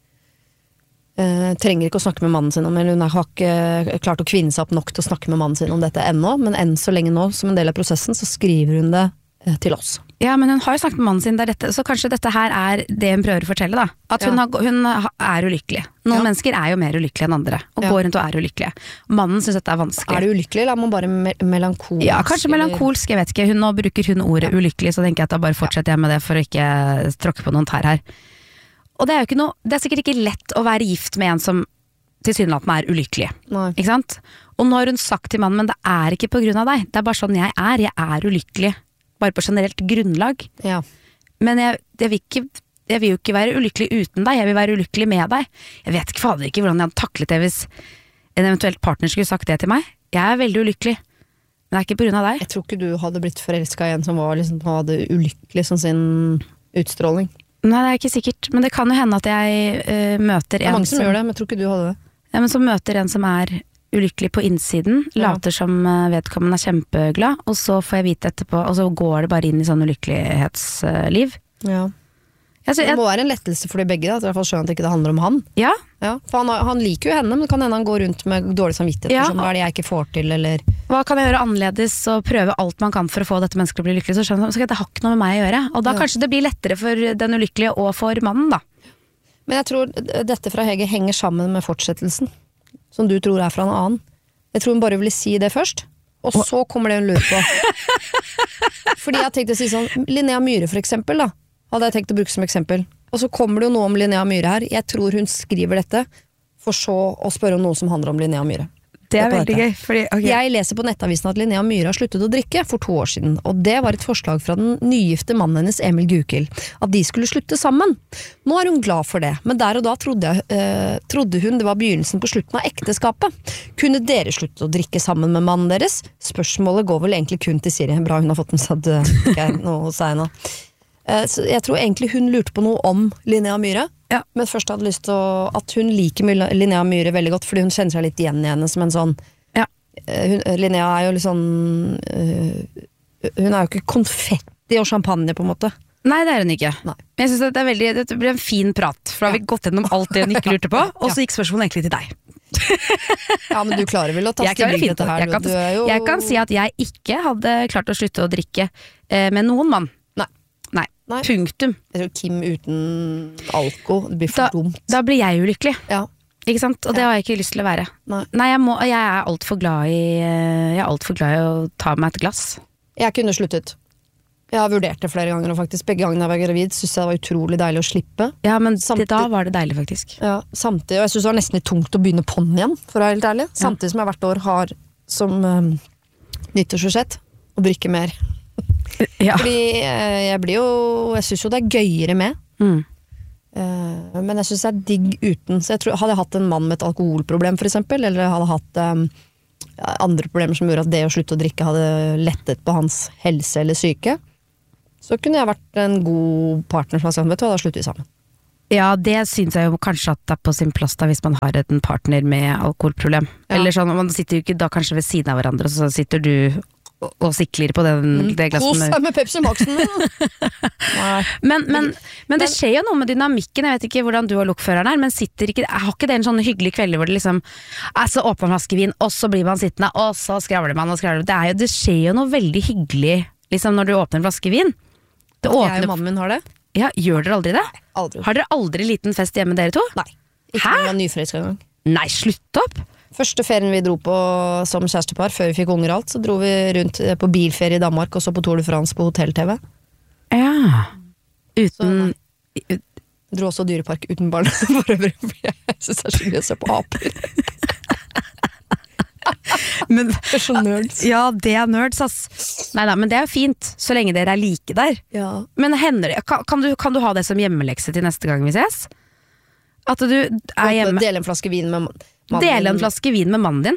eh, trenger ikke å snakke med mannen sin om, eller hun har ikke klart å kvinne seg opp nok til å snakke med mannen sin om dette ennå, men enn så lenge nå, som en del av prosessen, så skriver hun det eh, til oss. Ja, men hun har jo snakket med mannen sin, det er dette, så kanskje dette her er det hun prøver å fortelle da. At hun, Ja. har, hun er ulykkelig. Noen Ja. mennesker er jo mer ulykkelige enn andre, og Ja. går rundt og er ulykkelige. Mannen synes dette er vanskelig. Er du ulykkelig, eller er man bare me melankolsk? Ja, kanskje eller- melankolsk, jeg vet ikke. Hun, nå bruker hun ordet ulykkelig, så tenker jeg at da bare fortsetter jeg med det for å ikke tråkke på noen tær her. Og det er jo ikke noe, det er sikkert ikke lett å være gift med en som tilsynelatende er ulykkelig. Nei. Ikke sant? Og nå har hun sagt til mannen, men det er ikke på grunn av deg. Det er bare sånn jeg er. Jeg er ulykkelig. Bare på generelt grunnlag. Ja. Men jeg, jeg, vil ikke, jeg vil jo ikke være ulykkelig uten deg. Jeg vil være ulykkelig med deg. Jeg vet ikke fader ikke hvordan jeg hadde taklet det hvis en eventuelt partner skulle sagt det til meg. Jeg er veldig ulykkelig. Men det er ikke på grunn av deg. Jeg tror ikke du hadde blitt forelska i en som var liksom, hadde ulykkelig som sin utstråling. Nei, det er ikke sikkert. Men det kan jo hende at jeg øh, møter Det er en mange som gjør det, men jeg tror ikke du hadde det. Ja, men som møter en som er ulykkelig på innsiden, Ja. later som øh, vedkommende er kjempeglad, og så får jeg vite etterpå, og så går det bare inn i sånn ulykkelighetsliv. Ja. Jeg, Det jeg, må være en lettelse for de begge, da, at i hvert fall skjønner at det ikke handler om han. ja, Ja, for han, har- han liker jo henne, men det kan hende han går rundt med dårlig samvittighet. Ja. For sånn, hva er det jeg ikke får til, eller hva kan jeg gjøre annerledes og prøve alt man kan for å få dette mennesket til å bli lykkelig, så skjønner jeg at det har ikke noe med meg å gjøre. Og da Ja. kanskje det blir lettere for den ulykkelige og for mannen da. Men jeg tror dette fra Hege henger sammen med fortsettelsen, som du tror er fra en annen. Jeg tror hun bare ville si det først, og så kommer det hun lurer på. Fordi jeg har tenkt å si sånn, Linnea Myhre for eksempel da, hadde jeg tenkt å bruke som eksempel. Og så kommer det jo noe om Linnea Myhre her. Jeg tror hun skriver dette, for så å spørre om noe som handler om Linnea Myhre. Det er på veldig dette. gøy, fordi, ok. Jeg leser på nettavisen at Linnea Myhre har sluttet å drikke for to år siden, og det var et forslag fra den nygifte mannen hennes Emil Gukild, at de skulle slutte sammen. Nå er hun glad for det, men der og da trodde, jeg, eh, trodde hun det var begynnelsen på slutten av ekteskapet. Kunne dere slutte å drikke sammen med mannen deres? Spørsmålet går vel egentlig kun til Siri. Bra hun har fått med seg at det ikke er noe hos seg nå. Eh, så jeg tror egentlig hun lurte på noe om Linnea Myhre, Ja. men først hadde lyst til å, at hun liker Linnea Myhre veldig godt, fordi hun kjenner seg litt igjen i henne som en sånn Ja. Eh, hun, Linnea er jo litt sånn eh, hun er jo ikke konfetti og champagne på en måte. Nei, det er hun ikke. Nei. Men jeg synes at det, er veldig, det ble en fin prat, for da har vi gått gjennom alt det hun ikke lurte på, og så Ja. gikk spørsmålet egentlig til deg. Ja, men du klarer vel å ta Jeg klarer stilling til fint dette det. her. Jeg kan, Du er jo... jeg kan si at jeg ikke hadde klart å slutte å drikke eh, med noen mann. Nei. Nei. Nei. Punktum. Jeg tror Kim uten alko, det blir Da, for dumt. da blir jeg ulykkelig. Ja. Ikke sant? Og det har jeg ikke lyst til å være. Nei. Nei, jeg, må, jeg er altfor glad i eh, Jeg er alt for glad i å ta meg et glass. Jeg kunne sluttet. Jeg har vurdert det flere ganger, og faktisk begge gangene jeg var gravid, synes jeg det var utrolig deilig å slippe. Ja, men Samtid- det, da var det deilig, faktisk. Ja, samtidig, og jeg synes det var nesten litt tungt å begynne på'n igjen, for å være helt ærlig. Samtidig som jeg hvert år har som um, nyttårsforsett å drikke mer. Ja. Fordi eh, jeg blir jo, jeg synes jo det er gøyere med. Mm. Eh, men jeg synes det er digg uten. Så jeg tror, hadde jeg hatt en mann med et alkoholproblem for eksempel, eller hadde hatt um, andre problemer som gjorde at det å slutte å drikke hadde lettet på hans helse eller syke, så kunne jeg vært en god partner som har sagt, vet du hva, da slutter vi sammen. Ja, det synes jeg jo kanskje at det er på sin plass da, hvis man har en partner med alkoholproblem. Ja. Eller sånn, man sitter jo ikke da kanskje ved siden av hverandre, så sitter du og, og sikler på den, det glasset. Kos deg med Pepsi Maxen min! Nei. Men, men, men det skjer jo noe med dynamikken. Jeg vet ikke hvordan du og lokføreren er, men sitter ikke, har ikke det en sånn hyggelig kveld hvor det liksom er så åpner man flaske vin, og så blir man sittende, og så skravler man og skravler. Det, er jo, det skjer jo noe veldig hyggelig liksom, når du åpner en flaske vin. Det Jeg åpner, og mannen min har det. ja, gjør dere aldri det? Aldri. Har dere aldri liten fest hjemme dere to? Nei. Ikke Hæ? når jeg var nyforelsket en gang. Nei, slutt opp! Første ferien vi dro på som kjærestepar, før vi fikk unger og alt, så dro vi rundt på bilferie i Danmark, og så på Tour de France på hotell-T V. Ja. Uten Så nei. Dro også dyrepark uten barn, for øvrig, for jeg synes det er så gøy å se på aper. men, Det er så nerds. Ja, det er nerds, ass. Neida, men det er jo fint, så lenge dere er like der. Ja. Men hender det, kan, kan, du, kan du ha det som hjemmelekse til neste gang vi ses? At du er hjemme, Dele en flaske vin med mannen. dele en flaske vin med mannen din,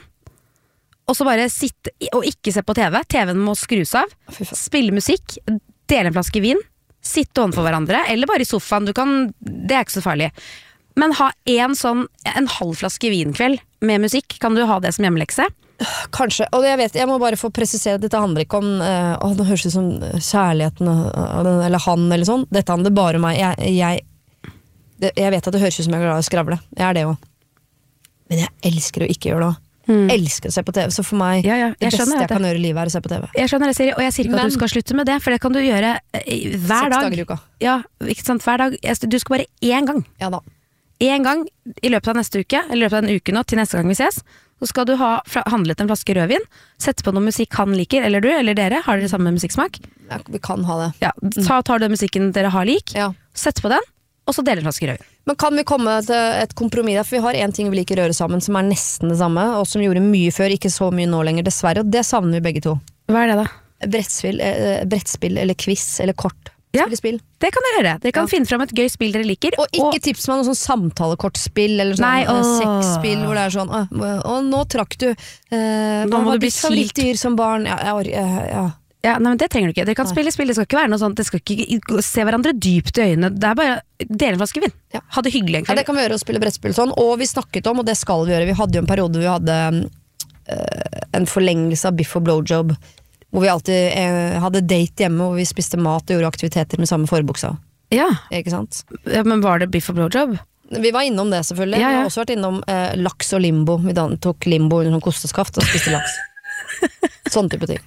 og så bare sitte og ikke se på T V. T V-en må skrus av. Fy faen. Spille musikk, dele en flaske vin, sitte overfor hverandre, eller bare i sofaen. Du kan, det er ikke så farlig. Men ha en sånn, en halv flaske vinkveld med musikk, kan du ha det som hjemmelekse? Kanskje, og jeg vet, jeg må bare få presisere at dette handler ikke om uh, å, det høres ut som kjærligheten uh, eller han eller sånn, dette handler bare om meg. Jeg, jeg, det, jeg vet at det høres ut som jeg er glad i å skravle, jeg er det også. Men jeg elsker å ikke gjøre det. Mm. Elsker å se på T V, så for meg Ja, ja, jeg det beste skjønner jeg dette. kan gjøre i livet er å se på T V. Jeg skjønner det, Siri, og jeg sier ikke Men- at du skal slutte med det, for det kan du gjøre eh, hver Seks dag. dager i uka. Ja, ikke sant, hver dag. Jeg- Du skal bare én gang. Ja da. En gang i løpet av neste uke, eller i løpet av en uke nå, til neste gang vi ses, så skal du ha fra- handlet en flaske rødvin, sette på noe musikk han liker, eller du, eller dere, har dere samme musikksmak? Ja, vi kan ha det. Ja, ta, tar du den musikken dere har lik, Ja. sett på den, og så deler en flaske rødvin. Men kan vi komme til et kompromiss der? For vi har en ting vi liker å røre sammen som er nesten det samme, og som gjorde mye før, ikke så mye nå lenger, dessverre, og det savner vi begge to. Hva er det da? Brettspill, eh, brettspill eller quiz eller kort. Ja. Spille spill. Det kan dere gjøre. Dere kan Ja. finne fram et gøy spill dere liker. Og ikke tips meg noe sånn samtalekortspill eller sånn Nei, eh, åh. sexspill hvor det er sånn Å, å, nå trakk du eh, Nå Hva må var du bli ditt favorittdyr som barn? Ja, jeg, or- eh, ja. Ja, nei, men det trenger du ikke. Dere kan Nei. spille spill, det skal ikke være noe sånt. Dere skal ikke se hverandre dypt i øynene. Det er bare dele en flaske vin. Ja. Ha det hyggelig en Ja, kveld. det kan vi gjøre, å spille brettspill sånn. Og vi snakket om, og det skal vi gjøre, vi hadde jo en periode hvor vi hadde eh, en forlengelse av biff og blowjob, hvor vi alltid eh, hadde date hjemme, hvor vi spiste mat og gjorde aktiviteter med samme forbuksa. Ja. Ikke sant? Ja, men var det biff og blowjob? Vi var innom det selvfølgelig. Ja, ja. Vi har også vært innom eh, laks og limbo. Vi dan- tok limbo under sånn kosteskaft og spiste laks. Sånn type ting.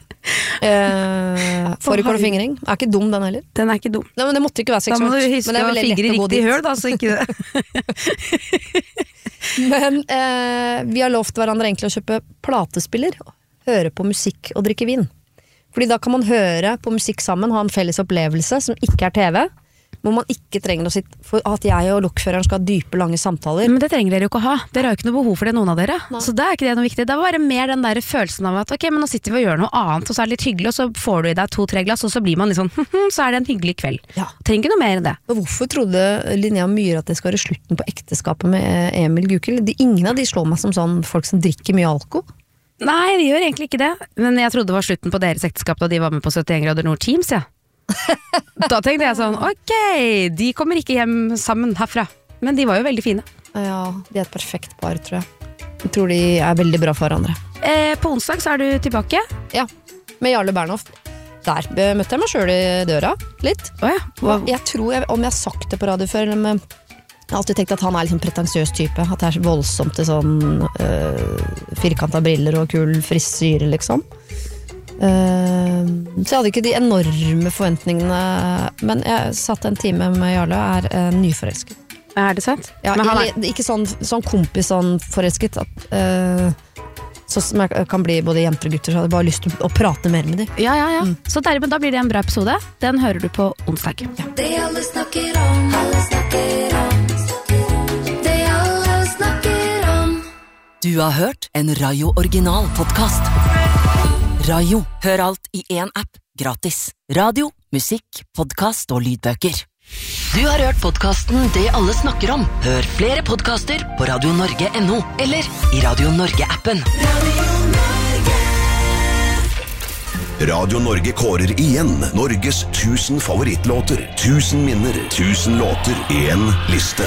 Eh, Fårikål og fingring. Er ikke dum den heller. Den er ikke dum. Nei, men det måtte ikke være Da må seksuelt. du Men huske det er å veldig lett fingre å gå riktig dit. høl, da, så ikke det. Men eh, vi har lovt hverandre egentlig å kjøpe platespiller, høre på musikk og drikke vin. Fordi da kan man høre på musikk sammen, ha en felles opplevelse som ikke er T V, hvor man ikke trenger å sitte for at jeg og lokføreren skal ha dype, lange samtaler. Men det trenger dere jo ikke å ha. Dere har jo ikke noe behov for det, noen av dere. Nei. Så det er ikke det noe viktig. Det er bare mer den der følelsen av at ok, men nå sitter vi og gjør noe annet, og så er det litt hyggelig, og så får du i deg to-tre glass, og så blir man liksom så er det en hyggelig kveld. Ja. Trenger ikke noe mer enn det. Og hvorfor trodde Linnea Myhre at det skal være slutten på ekteskapet med eh, Emil Gukild? De, ingen av de slår meg som sånn folk som drikker mye alko. Nei, vi gjør egentlig ikke det. Men jeg trodde det var slutten på deres ekteskap da de var med på syttien grader nord Teams, ja. Da tenkte jeg sånn, ok, de kommer ikke hjem sammen herfra. Men de var jo veldig fine. Ja, de er et perfekt par, tror jeg. Jeg tror de er veldig bra for hverandre. Eh, på onsdag så er du tilbake. Ja, med Jarle Bernhoft. Der eh, møtte jeg meg selv i døra, litt. Åja, Og jeg tror, jeg, om jeg har sagt det på radio før, eller med Jeg har alltid tenkt at han er liksom pretensiøs type. At det er så voldsomt til sånn uh, firkantet briller og kul frisyre, liksom. Uh, så jeg hadde ikke de enorme forventningene. Men jeg satt en time med Jarle og er uh, nyforelsket. Er det sant? Ja, Men han er... Ikke sånn, sånn kompis sånn forelsket at, uh, så som jeg kan bli både jenter og gutter. Så jeg hadde bare lyst til å prate mer med dem. Ja, ja, ja. Mm. Så der, da blir det en bra episode. Den hører du på onsdag. Ja. Det alle snakker om, alle snakker om. Det alle snakker om. Du har hørt en Radio Original podcast. Radio, hør alt i en app, gratis. Radio, musikk, podcast og lydbøker. Du har hørt podcasten Det alle snakker om. Hør flere podcaster på radio norge punktum no eller i Radio Norge-appen. Radio Norge. Radio Norge kårer igjen Norges tusen favorittlåter. Tusen minner, tusen låter, en liste.